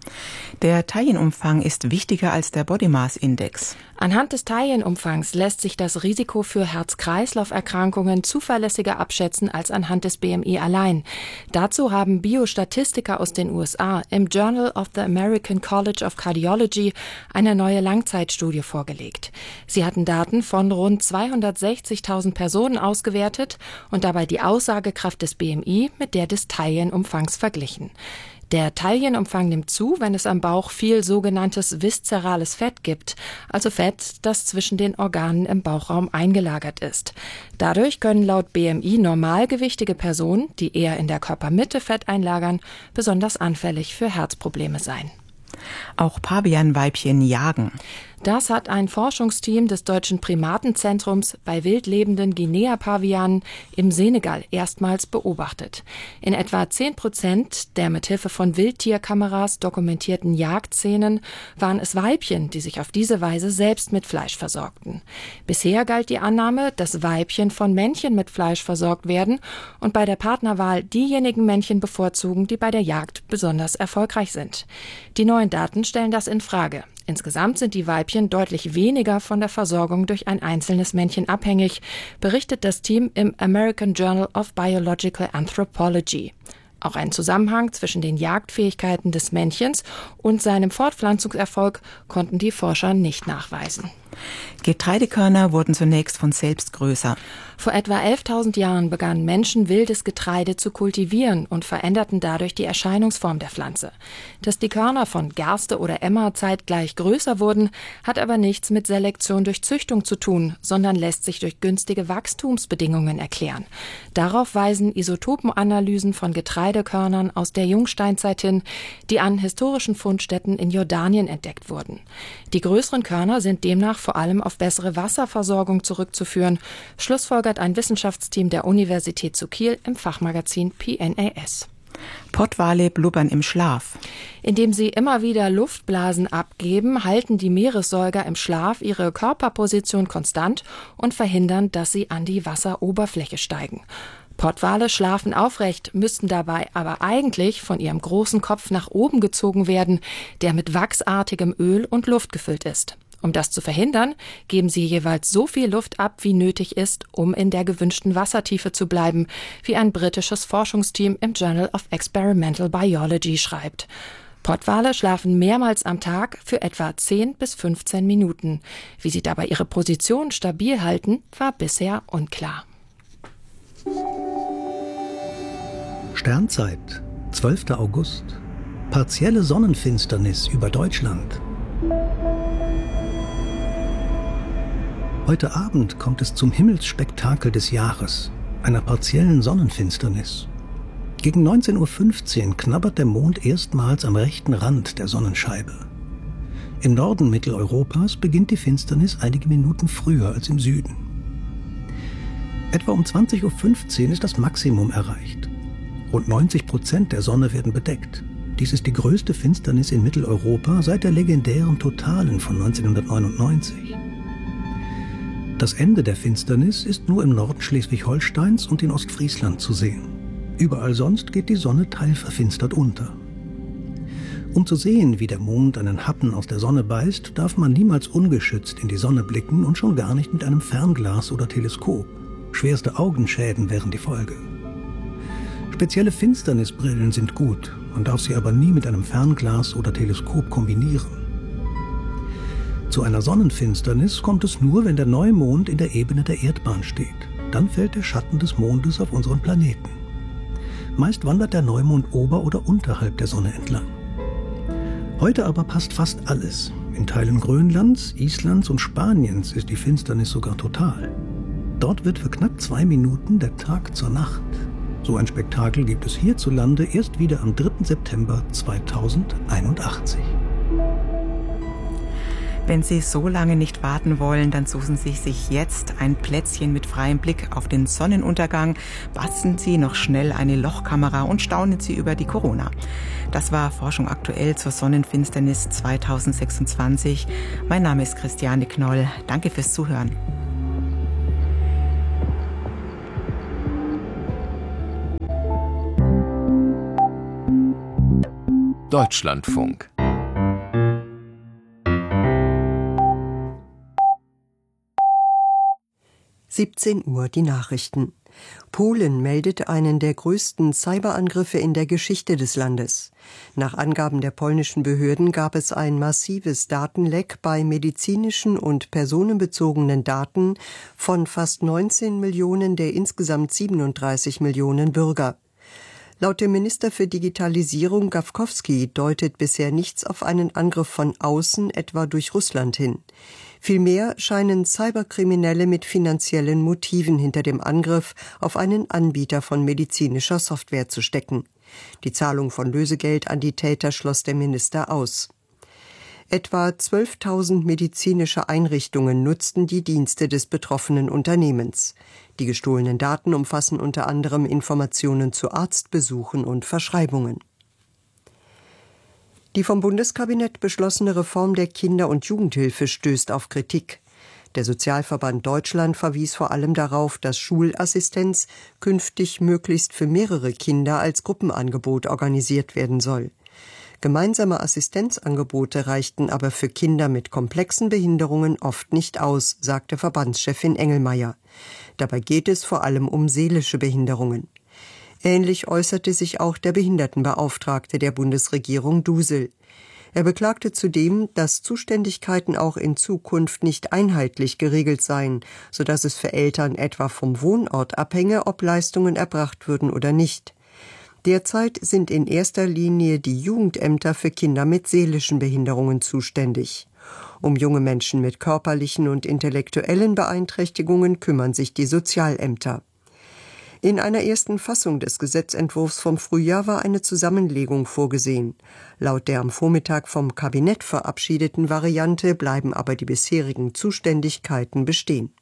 Der Taillenumfang ist wichtiger als der Body Mass Index. Anhand des Taillenumfangs lässt sich das Risiko für Herz-Kreislauf-Erkrankungen zuverlässiger abschätzen als anhand des B M I allein. Dazu haben Biostatistiker aus den U S A im Journal of the American College of Cardiology eine neue Langzeitstudie vorgelegt. Sie hatten Daten von rund zweihundertsechzigtausend Personen ausgewertet und dabei die Aussagekraft des B M I mit der des Taillenumfangs verglichen. Der Taillenumfang nimmt zu, wenn es am Bauch viel sogenanntes viszerales Fett gibt, also Fett, das zwischen den Organen im Bauchraum eingelagert ist. Dadurch können laut B M I normalgewichtige Personen, die eher in der Körpermitte Fett einlagern, besonders anfällig für Herzprobleme sein. Auch Pavianweibchen jagen. Das hat ein Forschungsteam des Deutschen Primatenzentrums bei wildlebenden Guinea-Pavianen im Senegal erstmals beobachtet. In etwa zehn Prozent der mithilfe von Wildtierkameras dokumentierten Jagdszenen waren es Weibchen, die sich auf diese Weise selbst mit Fleisch versorgten. Bisher galt die Annahme, dass Weibchen von Männchen mit Fleisch versorgt werden und bei der Partnerwahl diejenigen Männchen bevorzugen, die bei der Jagd besonders erfolgreich sind. Die neuen Daten stellen das in Frage. Insgesamt sind die Weibchen deutlich weniger von der Versorgung durch ein einzelnes Männchen abhängig, berichtet das Team im American Journal of Biological Anthropology. Auch einen Zusammenhang zwischen den Jagdfähigkeiten des Männchens und seinem Fortpflanzungserfolg konnten die Forscher nicht nachweisen. Getreidekörner wurden zunächst von selbst größer. Vor etwa elftausend Jahren begannen Menschen, wildes Getreide zu kultivieren und veränderten dadurch die Erscheinungsform der Pflanze. Dass die Körner von Gerste oder Emmer zeitgleich größer wurden, hat aber nichts mit Selektion durch Züchtung zu tun, sondern lässt sich durch günstige Wachstumsbedingungen erklären. Darauf weisen Isotopenanalysen von Getreidekörnern aus der Jungsteinzeit hin, die an historischen Fundstätten in Jordanien entdeckt wurden. Die größeren Körner sind demnach vor allem auf bessere Wasserversorgung zurückzuführen, schlussfolgert ein Wissenschaftsteam der Universität zu Kiel im Fachmagazin P N A S. Pottwale blubbern im Schlaf. Indem sie immer wieder Luftblasen abgeben, halten die Meeressäuger im Schlaf ihre Körperposition konstant und verhindern, dass sie an die Wasseroberfläche steigen. Pottwale schlafen aufrecht, müssten dabei aber eigentlich von ihrem großen Kopf nach oben gezogen werden, der mit wachsartigem Öl und Luft gefüllt ist. Um das zu verhindern, geben sie jeweils so viel Luft ab, wie nötig ist, um in der gewünschten Wassertiefe zu bleiben, wie ein britisches Forschungsteam im Journal of Experimental Biology schreibt. Pottwale schlafen mehrmals am Tag für etwa zehn bis fünfzehn Minuten. Wie sie dabei ihre Position stabil halten, war bisher unklar. Sternzeit, zwölfter August. Partielle Sonnenfinsternis über Deutschland. Heute Abend kommt es zum Himmelsspektakel des Jahres, einer partiellen Sonnenfinsternis. Gegen neunzehn Uhr fünfzehn knabbert der Mond erstmals am rechten Rand der Sonnenscheibe. Im Norden Mitteleuropas beginnt die Finsternis einige Minuten früher als im Süden. Etwa um zwanzig Uhr fünfzehn ist das Maximum erreicht. Rund neunzig Prozent der Sonne werden bedeckt. Dies ist die größte Finsternis in Mitteleuropa seit der legendären Totalen von neunzehnhundertneunundneunzig. Das Ende der Finsternis ist nur im Norden Schleswig-Holsteins und in Ostfriesland zu sehen. Überall sonst geht die Sonne teilverfinstert unter. Um zu sehen, wie der Mond einen Happen aus der Sonne beißt, darf man niemals ungeschützt in die Sonne blicken und schon gar nicht mit einem Fernglas oder Teleskop. Schwerste Augenschäden wären die Folge. Spezielle Finsternisbrillen sind gut, man darf sie aber nie mit einem Fernglas oder Teleskop kombinieren. Zu einer Sonnenfinsternis kommt es nur, wenn der Neumond in der Ebene der Erdbahn steht. Dann fällt der Schatten des Mondes auf unseren Planeten. Meist wandert der Neumond ober- oder unterhalb der Sonne entlang. Heute aber passt fast alles. In Teilen Grönlands, Islands und Spaniens ist die Finsternis sogar total. Dort wird für knapp zwei Minuten der Tag zur Nacht. So ein Spektakel gibt es hierzulande erst wieder am dritten September zweitausendeinundachtzig. Wenn Sie so lange nicht warten wollen, dann suchen Sie sich jetzt ein Plätzchen mit freiem Blick auf den Sonnenuntergang, basteln Sie noch schnell eine Lochkamera und staunen Sie über die Corona. Das war Forschung aktuell zur Sonnenfinsternis zweitausendsechsundzwanzig. Mein Name ist Christiane Knoll. Danke fürs Zuhören. Deutschlandfunk. siebzehn Uhr die Nachrichten. Polen meldet einen der größten Cyberangriffe in der Geschichte des Landes. Nach Angaben der polnischen Behörden gab es ein massives Datenleck bei medizinischen und personenbezogenen Daten von fast neunzehn Millionen der insgesamt siebenunddreißig Millionen Bürger. Laut dem Minister für Digitalisierung Gawkowski deutet bisher nichts auf einen Angriff von außen, etwa durch Russland, hin. Vielmehr scheinen Cyberkriminelle mit finanziellen Motiven hinter dem Angriff auf einen Anbieter von medizinischer Software zu stecken. Die Zahlung von Lösegeld an die Täter schloss der Minister aus. Etwa zwölftausend medizinische Einrichtungen nutzten die Dienste des betroffenen Unternehmens. Die gestohlenen Daten umfassen unter anderem Informationen zu Arztbesuchen und Verschreibungen. Die vom Bundeskabinett beschlossene Reform der Kinder- und Jugendhilfe stößt auf Kritik. Der Sozialverband Deutschland verwies vor allem darauf, dass Schulassistenz künftig möglichst für mehrere Kinder als Gruppenangebot organisiert werden soll. Gemeinsame Assistenzangebote reichten aber für Kinder mit komplexen Behinderungen oft nicht aus, sagte Verbandschefin Engelmeier. Dabei geht es vor allem um seelische Behinderungen. Ähnlich äußerte sich auch der Behindertenbeauftragte der Bundesregierung Dusel. Er beklagte zudem, dass Zuständigkeiten auch in Zukunft nicht einheitlich geregelt seien, sodass es für Eltern etwa vom Wohnort abhänge, ob Leistungen erbracht würden oder nicht. Derzeit sind in erster Linie die Jugendämter für Kinder mit seelischen Behinderungen zuständig. Um junge Menschen mit körperlichen und intellektuellen Beeinträchtigungen kümmern sich die Sozialämter. In einer ersten Fassung des Gesetzentwurfs vom Frühjahr war eine Zusammenlegung vorgesehen. Laut der am Vormittag vom Kabinett verabschiedeten Variante bleiben aber die bisherigen Zuständigkeiten bestehen.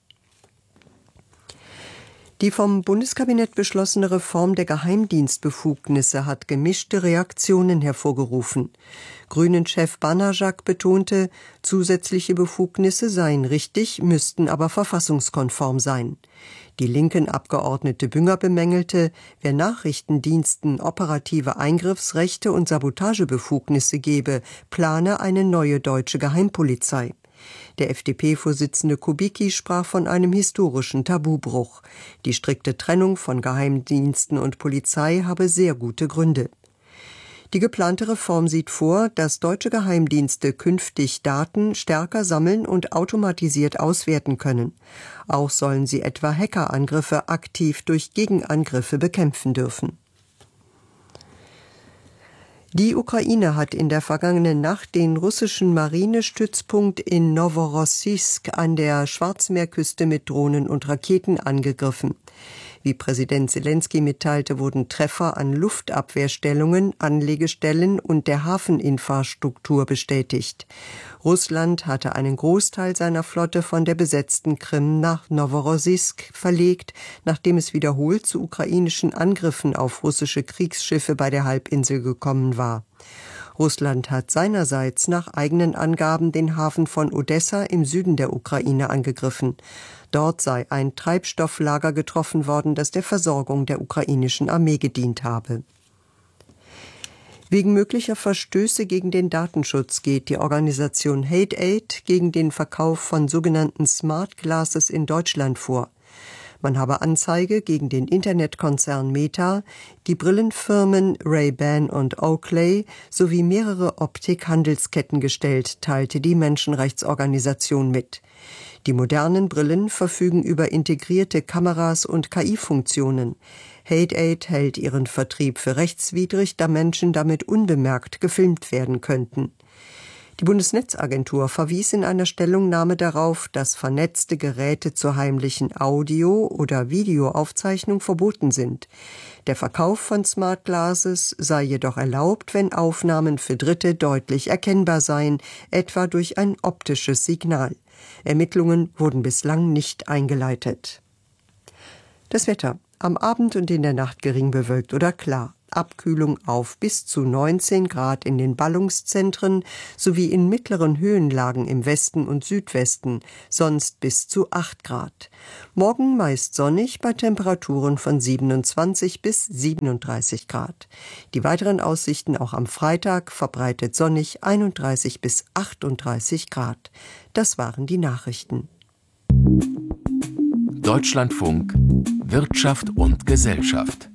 Die vom Bundeskabinett beschlossene Reform der Geheimdienstbefugnisse hat gemischte Reaktionen hervorgerufen. Grünen-Chef Banajak betonte, zusätzliche Befugnisse seien richtig, müssten aber verfassungskonform sein. Die linken Abgeordnete Bünger bemängelte, wer Nachrichtendiensten operative Eingriffsrechte und Sabotagebefugnisse gebe, plane eine neue deutsche Geheimpolizei. Der F D P-Vorsitzende Kubicki sprach von einem historischen Tabubruch. Die strikte Trennung von Geheimdiensten und Polizei habe sehr gute Gründe. Die geplante Reform sieht vor, dass deutsche Geheimdienste künftig Daten stärker sammeln und automatisiert auswerten können. Auch sollen sie etwa Hackerangriffe aktiv durch Gegenangriffe bekämpfen dürfen. Die Ukraine hat in der vergangenen Nacht den russischen Marinestützpunkt in Noworossijsk an der Schwarzmeerküste mit Drohnen und Raketen angegriffen. Wie Präsident Selenskyj mitteilte, wurden Treffer an Luftabwehrstellungen, Anlegestellen und der Hafeninfrastruktur bestätigt. Russland hatte einen Großteil seiner Flotte von der besetzten Krim nach Noworossijsk verlegt, nachdem es wiederholt zu ukrainischen Angriffen auf russische Kriegsschiffe bei der Halbinsel gekommen war. Russland hat seinerseits nach eigenen Angaben den Hafen von Odessa im Süden der Ukraine angegriffen. Dort sei ein Treibstofflager getroffen worden, das der Versorgung der ukrainischen Armee gedient habe. Wegen möglicher Verstöße gegen den Datenschutz geht die Organisation Hate Aid gegen den Verkauf von sogenannten Smart Glasses in Deutschland vor. Man habe Anzeige gegen den Internetkonzern Meta, die Brillenfirmen Ray-Ban und Oakley sowie mehrere Optikhandelsketten gestellt, teilte die Menschenrechtsorganisation mit. Die modernen Brillen verfügen über integrierte Kameras und K I-Funktionen. Hate Aid hält ihren Vertrieb für rechtswidrig, da Menschen damit unbemerkt gefilmt werden könnten. Die Bundesnetzagentur verwies in einer Stellungnahme darauf, dass vernetzte Geräte zur heimlichen Audio- oder Videoaufzeichnung verboten sind. Der Verkauf von Smart Glasses sei jedoch erlaubt, wenn Aufnahmen für Dritte deutlich erkennbar seien, etwa durch ein optisches Signal. Ermittlungen wurden bislang nicht eingeleitet. Das Wetter. Am Abend und in der Nacht gering bewölkt oder klar. Abkühlung auf bis zu neunzehn Grad in den Ballungszentren sowie in mittleren Höhenlagen im Westen und Südwesten, sonst bis zu acht Grad. Morgen meist sonnig bei Temperaturen von siebenundzwanzig bis siebenunddreißig Grad. Die weiteren Aussichten auch am Freitag verbreitet sonnig einunddreißig bis achtunddreißig Grad. Das waren die Nachrichten. Deutschlandfunk Wirtschaft und Gesellschaft.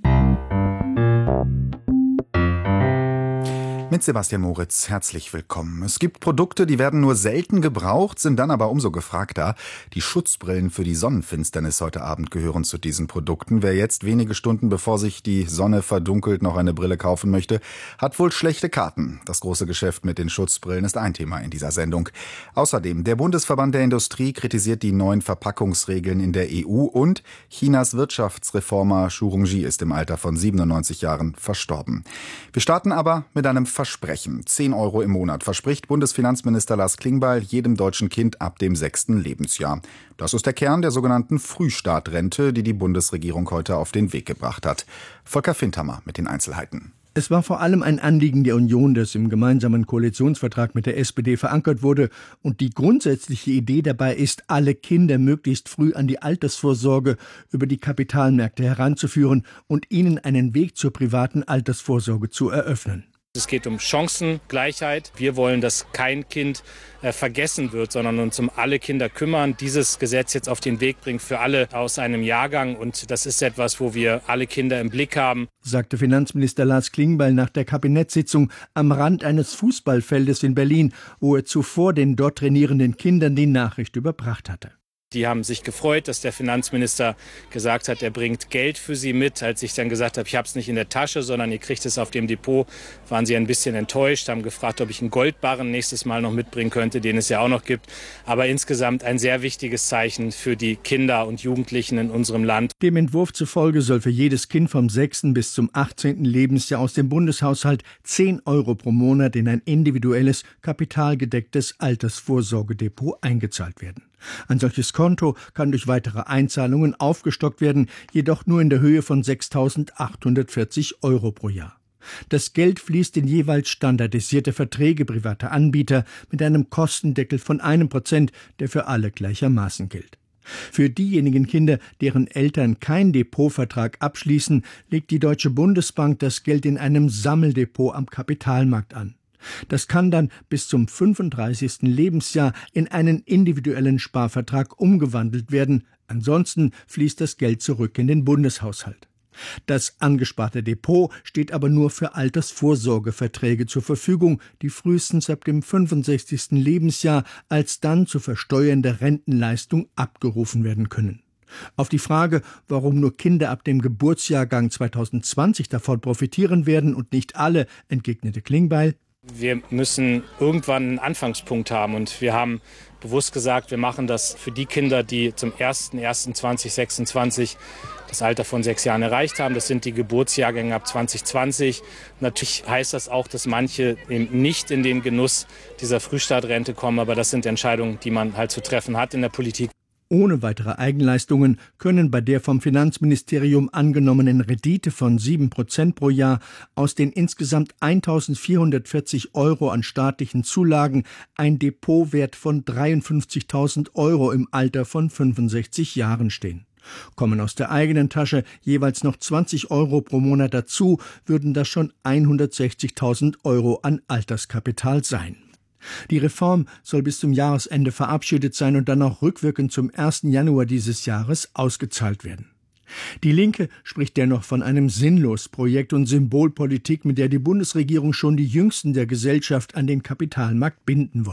Mit Sebastian Moritz, herzlich willkommen. Es gibt Produkte, die werden nur selten gebraucht, sind dann aber umso gefragter. Die Schutzbrillen für die Sonnenfinsternis heute Abend gehören zu diesen Produkten. Wer jetzt wenige Stunden bevor sich die Sonne verdunkelt noch eine Brille kaufen möchte, hat wohl schlechte Karten. Das große Geschäft mit den Schutzbrillen ist ein Thema in dieser Sendung. Außerdem, der Bundesverband der Industrie kritisiert die neuen Verpackungsregeln in der E U und Chinas Wirtschaftsreformer Zhu Rongji ist im Alter von siebenundneunzig Jahren verstorben. Wir starten aber mit einem Versprechen. zehn Euro im Monat verspricht Bundesfinanzminister Lars Klingbeil jedem deutschen Kind ab dem sechsten Lebensjahr. Das ist der Kern der sogenannten Frühstartrente, die die Bundesregierung heute auf den Weg gebracht hat. Volker Findhammer mit den Einzelheiten. Es war vor allem ein Anliegen der Union, das im gemeinsamen Koalitionsvertrag mit der S P D verankert wurde. Und die grundsätzliche Idee dabei ist, alle Kinder möglichst früh an die Altersvorsorge über die Kapitalmärkte heranzuführen und ihnen einen Weg zur privaten Altersvorsorge zu eröffnen. Es geht um Chancengleichheit. Wir wollen, dass kein Kind äh, vergessen wird, sondern uns um alle Kinder kümmern. Dieses Gesetz jetzt auf den Weg bringt für alle aus einem Jahrgang. Und das ist etwas, wo wir alle Kinder im Blick haben, sagte Finanzminister Lars Klingbeil nach der Kabinettssitzung am Rand eines Fußballfeldes in Berlin, wo er zuvor den dort trainierenden Kindern die Nachricht überbracht hatte. Die haben sich gefreut, dass der Finanzminister gesagt hat, er bringt Geld für sie mit. Als ich dann gesagt habe, ich habe es nicht in der Tasche, sondern ihr kriegt es auf dem Depot, waren sie ein bisschen enttäuscht, haben gefragt, ob ich einen Goldbarren nächstes Mal noch mitbringen könnte, den es ja auch noch gibt. Aber insgesamt ein sehr wichtiges Zeichen für die Kinder und Jugendlichen in unserem Land. Dem Entwurf zufolge soll für jedes Kind vom sechsten bis zum achtzehnten Lebensjahr aus dem Bundeshaushalt zehn Euro pro Monat in ein individuelles, kapitalgedecktes Altersvorsorgedepot eingezahlt werden. Ein solches Konto kann durch weitere Einzahlungen aufgestockt werden, jedoch nur in der Höhe von sechstausendachthundertvierzig Euro pro Jahr. Das Geld fließt in jeweils standardisierte Verträge privater Anbieter mit einem Kostendeckel von einem Prozent, der für alle gleichermaßen gilt. Für diejenigen Kinder, deren Eltern keinen Depotvertrag abschließen, legt die Deutsche Bundesbank das Geld in einem Sammeldepot am Kapitalmarkt an. Das kann dann bis zum fünfunddreißigsten Lebensjahr in einen individuellen Sparvertrag umgewandelt werden. Ansonsten fließt das Geld zurück in den Bundeshaushalt. Das angesparte Depot steht aber nur für Altersvorsorgeverträge zur Verfügung, die frühestens ab dem fünfundsechzigsten Lebensjahr als dann zu versteuernde Rentenleistung abgerufen werden können. Auf die Frage, warum nur Kinder ab dem Geburtsjahrgang zweitausendzwanzig davon profitieren werden und nicht alle, entgegnete Klingbeil: Wir müssen irgendwann einen Anfangspunkt haben und wir haben bewusst gesagt, wir machen das für die Kinder, die zum ersten ersten zweitausendsechsundzwanzig das Alter von sechs Jahren erreicht haben. Das sind die Geburtsjahrgänge ab zwanzig zwanzig. Natürlich heißt das auch, dass manche eben nicht in den Genuss dieser Frühstartrente kommen, aber das sind Entscheidungen, die man halt zu treffen hat in der Politik. Ohne weitere Eigenleistungen können bei der vom Finanzministerium angenommenen Rendite von sieben Prozent pro Jahr aus den insgesamt eintausendvierhundertvierzig Euro an staatlichen Zulagen ein Depotwert von dreiundfünfzigtausend Euro im Alter von fünfundsechzig Jahren stehen. Kommen aus der eigenen Tasche jeweils noch zwanzig Euro pro Monat dazu, würden das schon hundertsechzigtausend Euro an Alterskapital sein. Die Reform soll bis zum Jahresende verabschiedet sein und dann auch rückwirkend zum ersten Januar dieses Jahres ausgezahlt werden. Die Linke spricht dennoch von einem Sinnlosprojekt und Symbolpolitik, mit der die Bundesregierung schon die Jüngsten der Gesellschaft an den Kapitalmarkt binden wolle.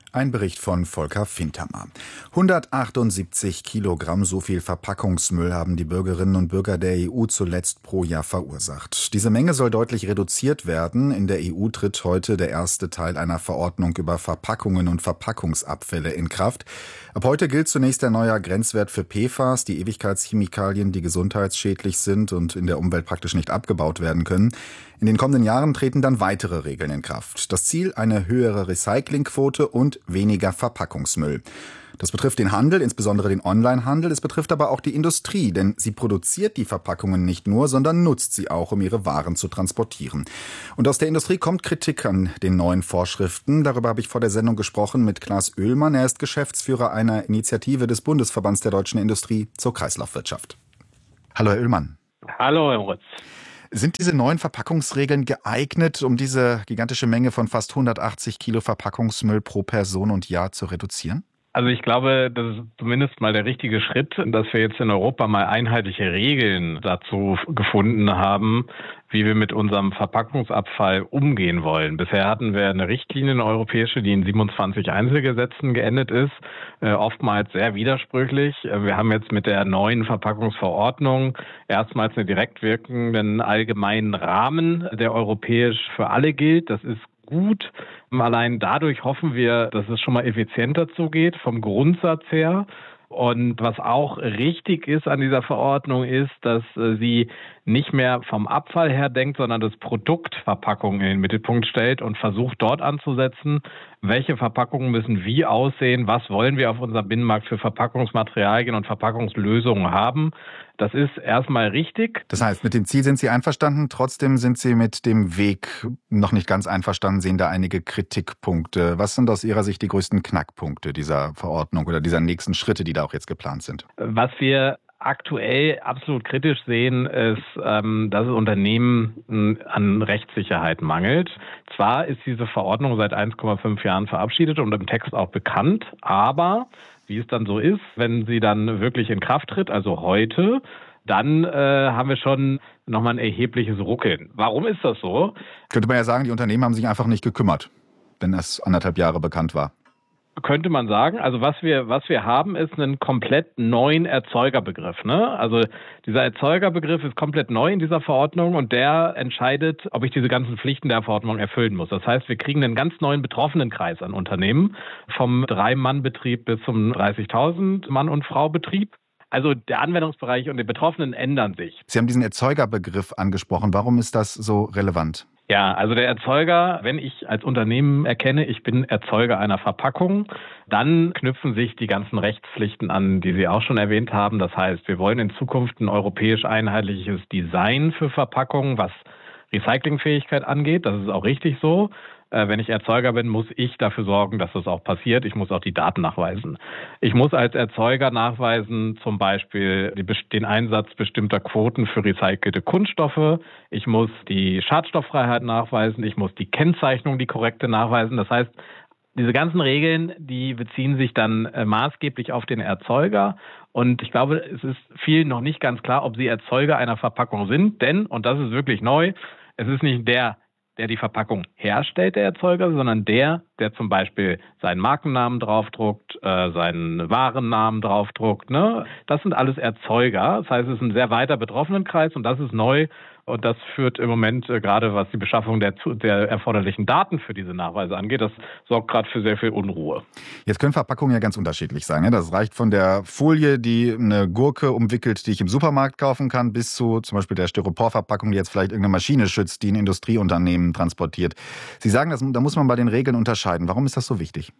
Ein Bericht von Volker Fintermer. hundertachtundsiebzig Kilogramm, so viel Verpackungsmüll haben die Bürgerinnen und Bürger der E U zuletzt pro Jahr verursacht. Diese Menge soll deutlich reduziert werden. In der E U tritt heute der erste Teil einer Verordnung über Verpackungen und Verpackungsabfälle in Kraft. Ab heute gilt zunächst der neue Grenzwert für P F A S, die Ewigkeitschemikalien, die gesundheitsschädlich sind und in der Umwelt praktisch nicht abgebaut werden können. In den kommenden Jahren treten dann weitere Regeln in Kraft. Das Ziel: eine höhere Recyclingquote und weniger Verpackungsmüll. Das betrifft den Handel, insbesondere den Onlinehandel. Es betrifft aber auch die Industrie, denn sie produziert die Verpackungen nicht nur, sondern nutzt sie auch, um ihre Waren zu transportieren. Und aus der Industrie kommt Kritik an den neuen Vorschriften. Darüber habe ich vor der Sendung gesprochen mit Klaas Oehlmann. Er ist Geschäftsführer einer Initiative des Bundesverbands der deutschen Industrie zur Kreislaufwirtschaft. Hallo, Herr Oehlmann. Hallo, Herr Moritz. Sind diese neuen Verpackungsregeln geeignet, um diese gigantische Menge von fast hundertachtzig Kilo Verpackungsmüll pro Person und Jahr zu reduzieren? Also ich glaube, das ist zumindest mal der richtige Schritt, dass wir jetzt in Europa mal einheitliche Regeln dazu gefunden haben, wie wir mit unserem Verpackungsabfall umgehen wollen. Bisher hatten wir eine Richtlinie, eine europäische, die in siebenundzwanzig Einzelgesetzen geendet ist, äh, oftmals sehr widersprüchlich. Wir haben jetzt mit der neuen Verpackungsverordnung erstmals einen direkt wirkenden allgemeinen Rahmen, der europäisch für alle gilt. Das ist gut. Allein dadurch hoffen wir, dass es schon mal effizienter zugeht, vom Grundsatz her. Und was auch richtig ist an dieser Verordnung ist, dass sie nicht mehr vom Abfall her denkt, sondern das Produkt Verpackung in den Mittelpunkt stellt und versucht dort anzusetzen, welche Verpackungen müssen wie aussehen, was wollen wir auf unserem Binnenmarkt für Verpackungsmaterialien und Verpackungslösungen haben. Das ist erstmal richtig. Das heißt, mit dem Ziel sind Sie einverstanden, trotzdem sind Sie mit dem Weg noch nicht ganz einverstanden, sehen da einige Kritikpunkte. Was sind aus Ihrer Sicht die größten Knackpunkte dieser Verordnung oder dieser nächsten Schritte, die da auch jetzt geplant sind? Was wir aktuell absolut kritisch sehen, ist, ähm, dass es Unternehmen an Rechtssicherheit mangelt. Zwar ist diese Verordnung seit eins Komma fünf Jahren verabschiedet und im Text auch bekannt, aber wie es dann so ist, wenn sie dann wirklich in Kraft tritt, also heute, dann äh, haben wir schon nochmal ein erhebliches Ruckeln. Warum ist das so? Könnte man ja sagen, die Unternehmen haben sich einfach nicht gekümmert, wenn das anderthalb Jahre bekannt war. Könnte man sagen. Also was wir was wir haben, ist einen komplett neuen Erzeugerbegriff. Ne? Also dieser Erzeugerbegriff ist komplett neu in dieser Verordnung und der entscheidet, ob ich diese ganzen Pflichten der Verordnung erfüllen muss. Das heißt, wir kriegen einen ganz neuen Betroffenenkreis an Unternehmen, vom Drei-Mann-Betrieb bis zum dreißigtausend Mann- und Frau-Betrieb. Also der Anwendungsbereich und die Betroffenen ändern sich. Sie haben diesen Erzeugerbegriff angesprochen. Warum ist das so relevant? Ja, also der Erzeuger, wenn ich als Unternehmen erkenne, ich bin Erzeuger einer Verpackung, dann knüpfen sich die ganzen Rechtspflichten an, die Sie auch schon erwähnt haben. Das heißt, wir wollen in Zukunft ein europäisch einheitliches Design für Verpackungen, was Recyclingfähigkeit angeht. Das ist auch richtig so. Wenn ich Erzeuger bin, muss ich dafür sorgen, dass das auch passiert. Ich muss auch die Daten nachweisen. Ich muss als Erzeuger nachweisen, zum Beispiel den Einsatz bestimmter Quoten für recycelte Kunststoffe. Ich muss die Schadstofffreiheit nachweisen. Ich muss die Kennzeichnung, die korrekte nachweisen. Das heißt, diese ganzen Regeln, die beziehen sich dann äh, maßgeblich auf den Erzeuger. Und ich glaube, es ist vielen noch nicht ganz klar, ob sie Erzeuger einer Verpackung sind. Denn, und das ist wirklich neu, es ist nicht der, der die Verpackung herstellt, der Erzeuger, sondern der, der zum Beispiel seinen Markennamen draufdruckt, äh, seinen Warennamen draufdruckt. Ne? Das sind alles Erzeuger. Das heißt, es ist ein sehr weiter Betroffenenkreis und das ist neu. Und das führt im Moment, äh, gerade was die Beschaffung der, der erforderlichen Daten für diese Nachweise angeht, das sorgt gerade für sehr viel Unruhe. Jetzt können Verpackungen ja ganz unterschiedlich sein. Ne? Das reicht von der Folie, die eine Gurke umwickelt, die ich im Supermarkt kaufen kann, bis zu zum Beispiel der Styroporverpackung, die jetzt vielleicht irgendeine Maschine schützt, die ein Industrieunternehmen transportiert. Sie sagen, das, da muss man bei den Regeln unterscheiden. Warum ist das so wichtig?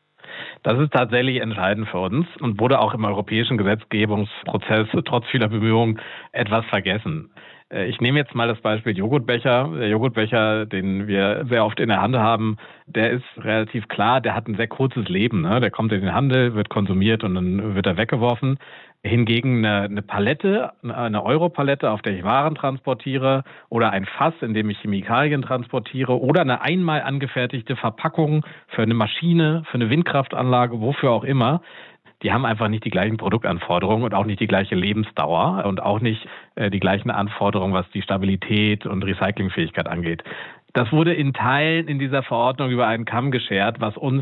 Das ist tatsächlich entscheidend für uns und wurde auch im europäischen Gesetzgebungsprozess trotz vieler Bemühungen etwas vergessen. Ich nehme jetzt mal das Beispiel Joghurtbecher. Der Joghurtbecher, den wir sehr oft in der Hand haben, der ist relativ klar, der hat ein sehr kurzes Leben. Ne? Der kommt in den Handel, wird konsumiert und dann wird er weggeworfen. Hingegen eine, eine Palette, eine Europalette, auf der ich Waren transportiere, oder ein Fass, in dem ich Chemikalien transportiere, oder eine einmal angefertigte Verpackung für eine Maschine, für eine Windkraftanlage, wofür auch immer, die haben einfach nicht die gleichen Produktanforderungen und auch nicht die gleiche Lebensdauer und auch nicht äh, die gleichen Anforderungen, was die Stabilität und Recyclingfähigkeit angeht. Das wurde in Teilen in dieser Verordnung über einen Kamm geschert, was uns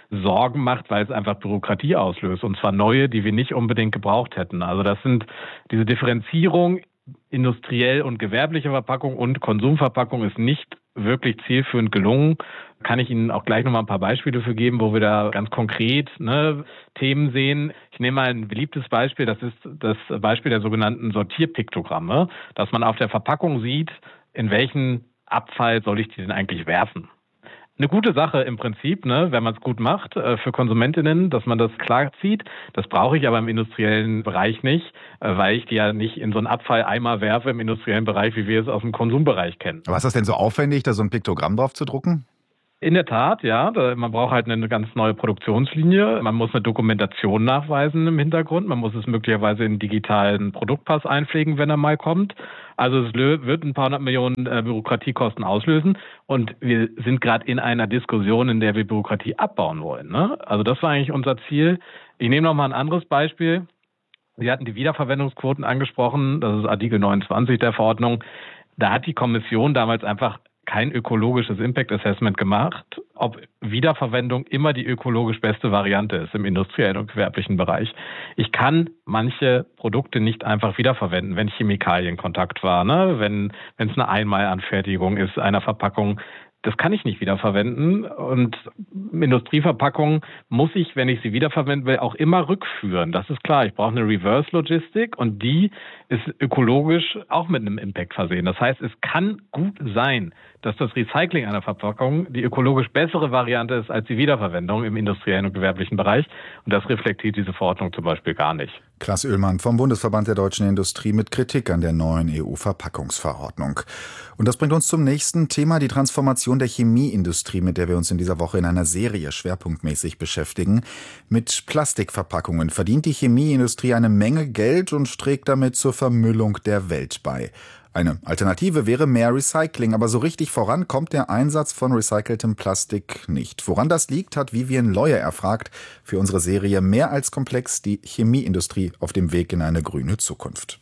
Sorgen macht, weil es einfach Bürokratie auslöst. Und zwar neue, die wir nicht unbedingt gebraucht hätten. Also das sind diese Differenzierung industriell und gewerbliche Verpackung und Konsumverpackung ist nicht wirklich zielführend gelungen. Kann ich Ihnen auch gleich nochmal ein paar Beispiele für geben, wo wir da ganz konkret ne, Themen sehen. Ich nehme mal ein beliebtes Beispiel, das ist das Beispiel der sogenannten Sortierpiktogramme, dass man auf der Verpackung sieht, in welchen Abfall soll ich die denn eigentlich werfen. Eine gute Sache im Prinzip, ne, wenn man es gut macht, äh, für KonsumentInnen, dass man das klar zieht. Das brauche ich aber im industriellen Bereich nicht, äh, weil ich die ja nicht in so einen Abfalleimer werfe im industriellen Bereich, wie wir es aus dem Konsumbereich kennen. Aber ist das denn so aufwendig, da so ein Piktogramm drauf zu drucken? In der Tat, ja. Man braucht halt eine ganz neue Produktionslinie. Man muss eine Dokumentation nachweisen im Hintergrund. Man muss es möglicherweise in einen digitalen Produktpass einpflegen, wenn er mal kommt. Also es wird ein paar hundert Millionen äh, Bürokratiekosten auslösen. Und wir sind gerade in einer Diskussion, in der wir Bürokratie abbauen wollen. Ne? Also das war eigentlich unser Ziel. Ich nehme noch mal ein anderes Beispiel. Sie hatten die Wiederverwendungsquoten angesprochen. Das ist Artikel neunundzwanzig der Verordnung. Da hat die Kommission damals einfach kein ökologisches Impact Assessment gemacht, ob Wiederverwendung immer die ökologisch beste Variante ist im industriellen und gewerblichen Bereich. Ich kann manche Produkte nicht einfach wiederverwenden, wenn Chemikalienkontakt war, ne? wenn wenn es eine Einmalanfertigung ist einer Verpackung. Das kann ich nicht wiederverwenden und Industrieverpackungen muss ich, wenn ich sie wiederverwenden will, auch immer rückführen. Das ist klar, ich brauche eine Reverse-Logistik und die ist ökologisch auch mit einem Impact versehen. Das heißt, es kann gut sein, dass das Recycling einer Verpackung die ökologisch bessere Variante ist als die Wiederverwendung im industriellen und gewerblichen Bereich. Und das reflektiert diese Verordnung zum Beispiel gar nicht. Klaas Oehlmann vom Bundesverband der deutschen Industrie mit Kritik an der neuen E U-Verpackungsverordnung. Und das bringt uns zum nächsten Thema, die Transformation der Chemieindustrie, mit der wir uns in dieser Woche in einer Serie schwerpunktmäßig beschäftigen. Mit Plastikverpackungen verdient die Chemieindustrie eine Menge Geld und trägt damit zur Vermüllung der Welt bei. Eine Alternative wäre mehr Recycling, aber so richtig voran kommt der Einsatz von recyceltem Plastik nicht. Woran das liegt, hat Vivian Leue erfragt für unsere Serie Mehr als komplex, die Chemieindustrie auf dem Weg in eine grüne Zukunft.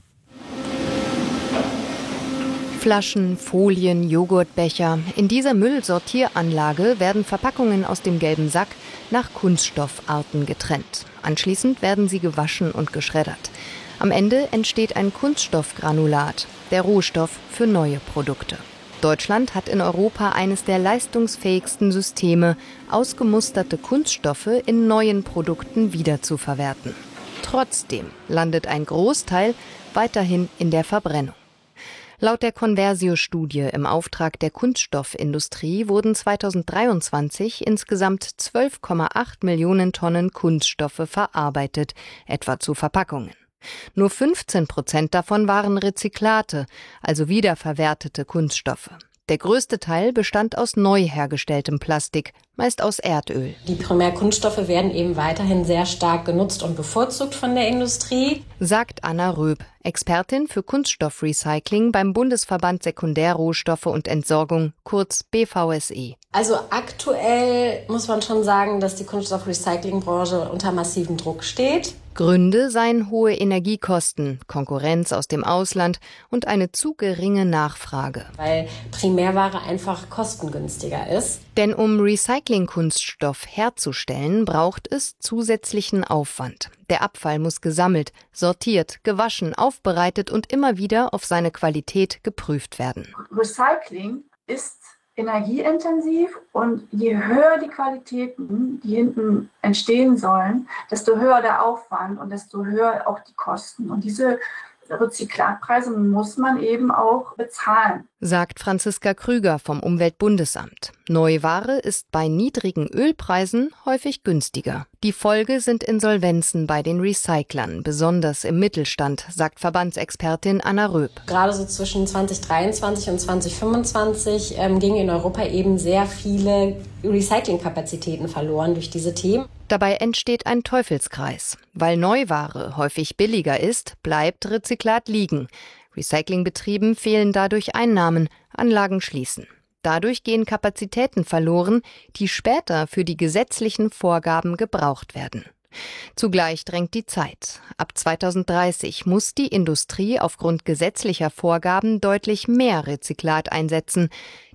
Flaschen, Folien, Joghurtbecher. In dieser Müllsortieranlage werden Verpackungen aus dem gelben Sack nach Kunststoffarten getrennt. Anschließend werden sie gewaschen und geschreddert. Am Ende entsteht ein Kunststoffgranulat, der Rohstoff für neue Produkte. Deutschland hat in Europa eines der leistungsfähigsten Systeme, ausgemusterte Kunststoffe in neuen Produkten wiederzuverwerten. Trotzdem landet ein Großteil weiterhin in der Verbrennung. Laut der Conversio-Studie im Auftrag der Kunststoffindustrie wurden zweitausenddreiundzwanzig insgesamt zwölf Komma acht Millionen Tonnen Kunststoffe verarbeitet, etwa zu Verpackungen. Nur fünfzehn Prozent davon waren Rezyklate, also wiederverwertete Kunststoffe. Der größte Teil bestand aus neu hergestelltem Plastik, meist aus Erdöl. Die Primärkunststoffe werden eben weiterhin sehr stark genutzt und bevorzugt von der Industrie, sagt Anna Röb, Expertin für Kunststoffrecycling beim Bundesverband Sekundärrohstoffe und Entsorgung, kurz B V S E. Also aktuell muss man schon sagen, dass die Kunststoffrecyclingbranche unter massivem Druck steht. Gründe seien hohe Energiekosten, Konkurrenz aus dem Ausland und eine zu geringe Nachfrage. Weil Primärware einfach kostengünstiger ist. Denn um Recyclingkunststoff herzustellen, braucht es zusätzlichen Aufwand. Der Abfall muss gesammelt, sortiert, gewaschen, aufbereitet und immer wieder auf seine Qualität geprüft werden. Recycling ist energieintensiv und je höher die Qualitäten, die hinten entstehen sollen, desto höher der Aufwand und desto höher auch die Kosten. Und diese Rezyklatpreise muss man eben auch bezahlen, sagt Franziska Krüger vom Umweltbundesamt. Neuware ist bei niedrigen Ölpreisen häufig günstiger. Die Folge sind Insolvenzen bei den Recyclern, besonders im Mittelstand, sagt Verbandsexpertin Anna Röb. Gerade so zwischen zweitausenddreiundzwanzig und zweitausendfünfundzwanzig ähm, gingen in Europa eben sehr viele Recyclingkapazitäten verloren durch diese Themen. Dabei entsteht ein Teufelskreis. Weil Neuware häufig billiger ist, bleibt Rezyklat liegen. Recyclingbetrieben fehlen dadurch Einnahmen, Anlagen schließen. Dadurch gehen Kapazitäten verloren, die später für die gesetzlichen Vorgaben gebraucht werden. Zugleich drängt die Zeit. Ab zweitausenddreißig muss die Industrie aufgrund gesetzlicher Vorgaben deutlich mehr Rezyklat einsetzen.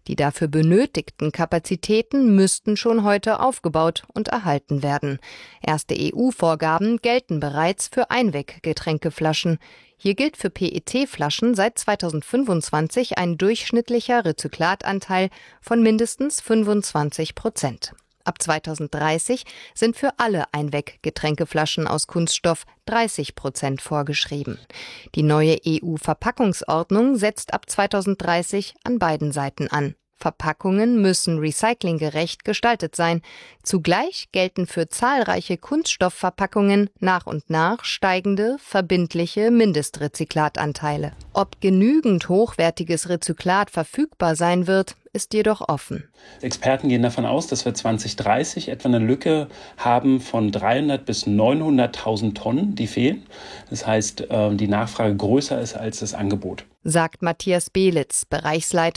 Die dafür benötigten Kapazitäten müssten schon heute aufgebaut und erhalten werden. Erste E U-Vorgaben gelten bereits für Einweggetränkeflaschen. Hier gilt für P E T-Flaschen seit zweitausendfünfundzwanzig ein durchschnittlicher Rezyklatanteil von mindestens fünfundzwanzig Prozent. Ab zweitausenddreißig sind für alle Einweggetränkeflaschen aus Kunststoff dreißig Prozent vorgeschrieben. Die neue E U-Verpackungsordnung setzt ab zweitausenddreißig an beiden Seiten an. Verpackungen müssen recyclinggerecht gestaltet sein. Zugleich gelten für zahlreiche Kunststoffverpackungen nach und nach steigende, verbindliche Mindestrezyklatanteile. Ob genügend hochwertiges Rezyklat verfügbar sein wird, ist jedoch offen. Experten gehen davon aus, dass wir zwanzig dreißig etwa eine Lücke haben von dreihundert bis neunhunderttausend Tonnen, die fehlen. Das heißt, die Nachfrage größer ist als das Angebot. Sagt Matthias Belitz, Bereichsleiter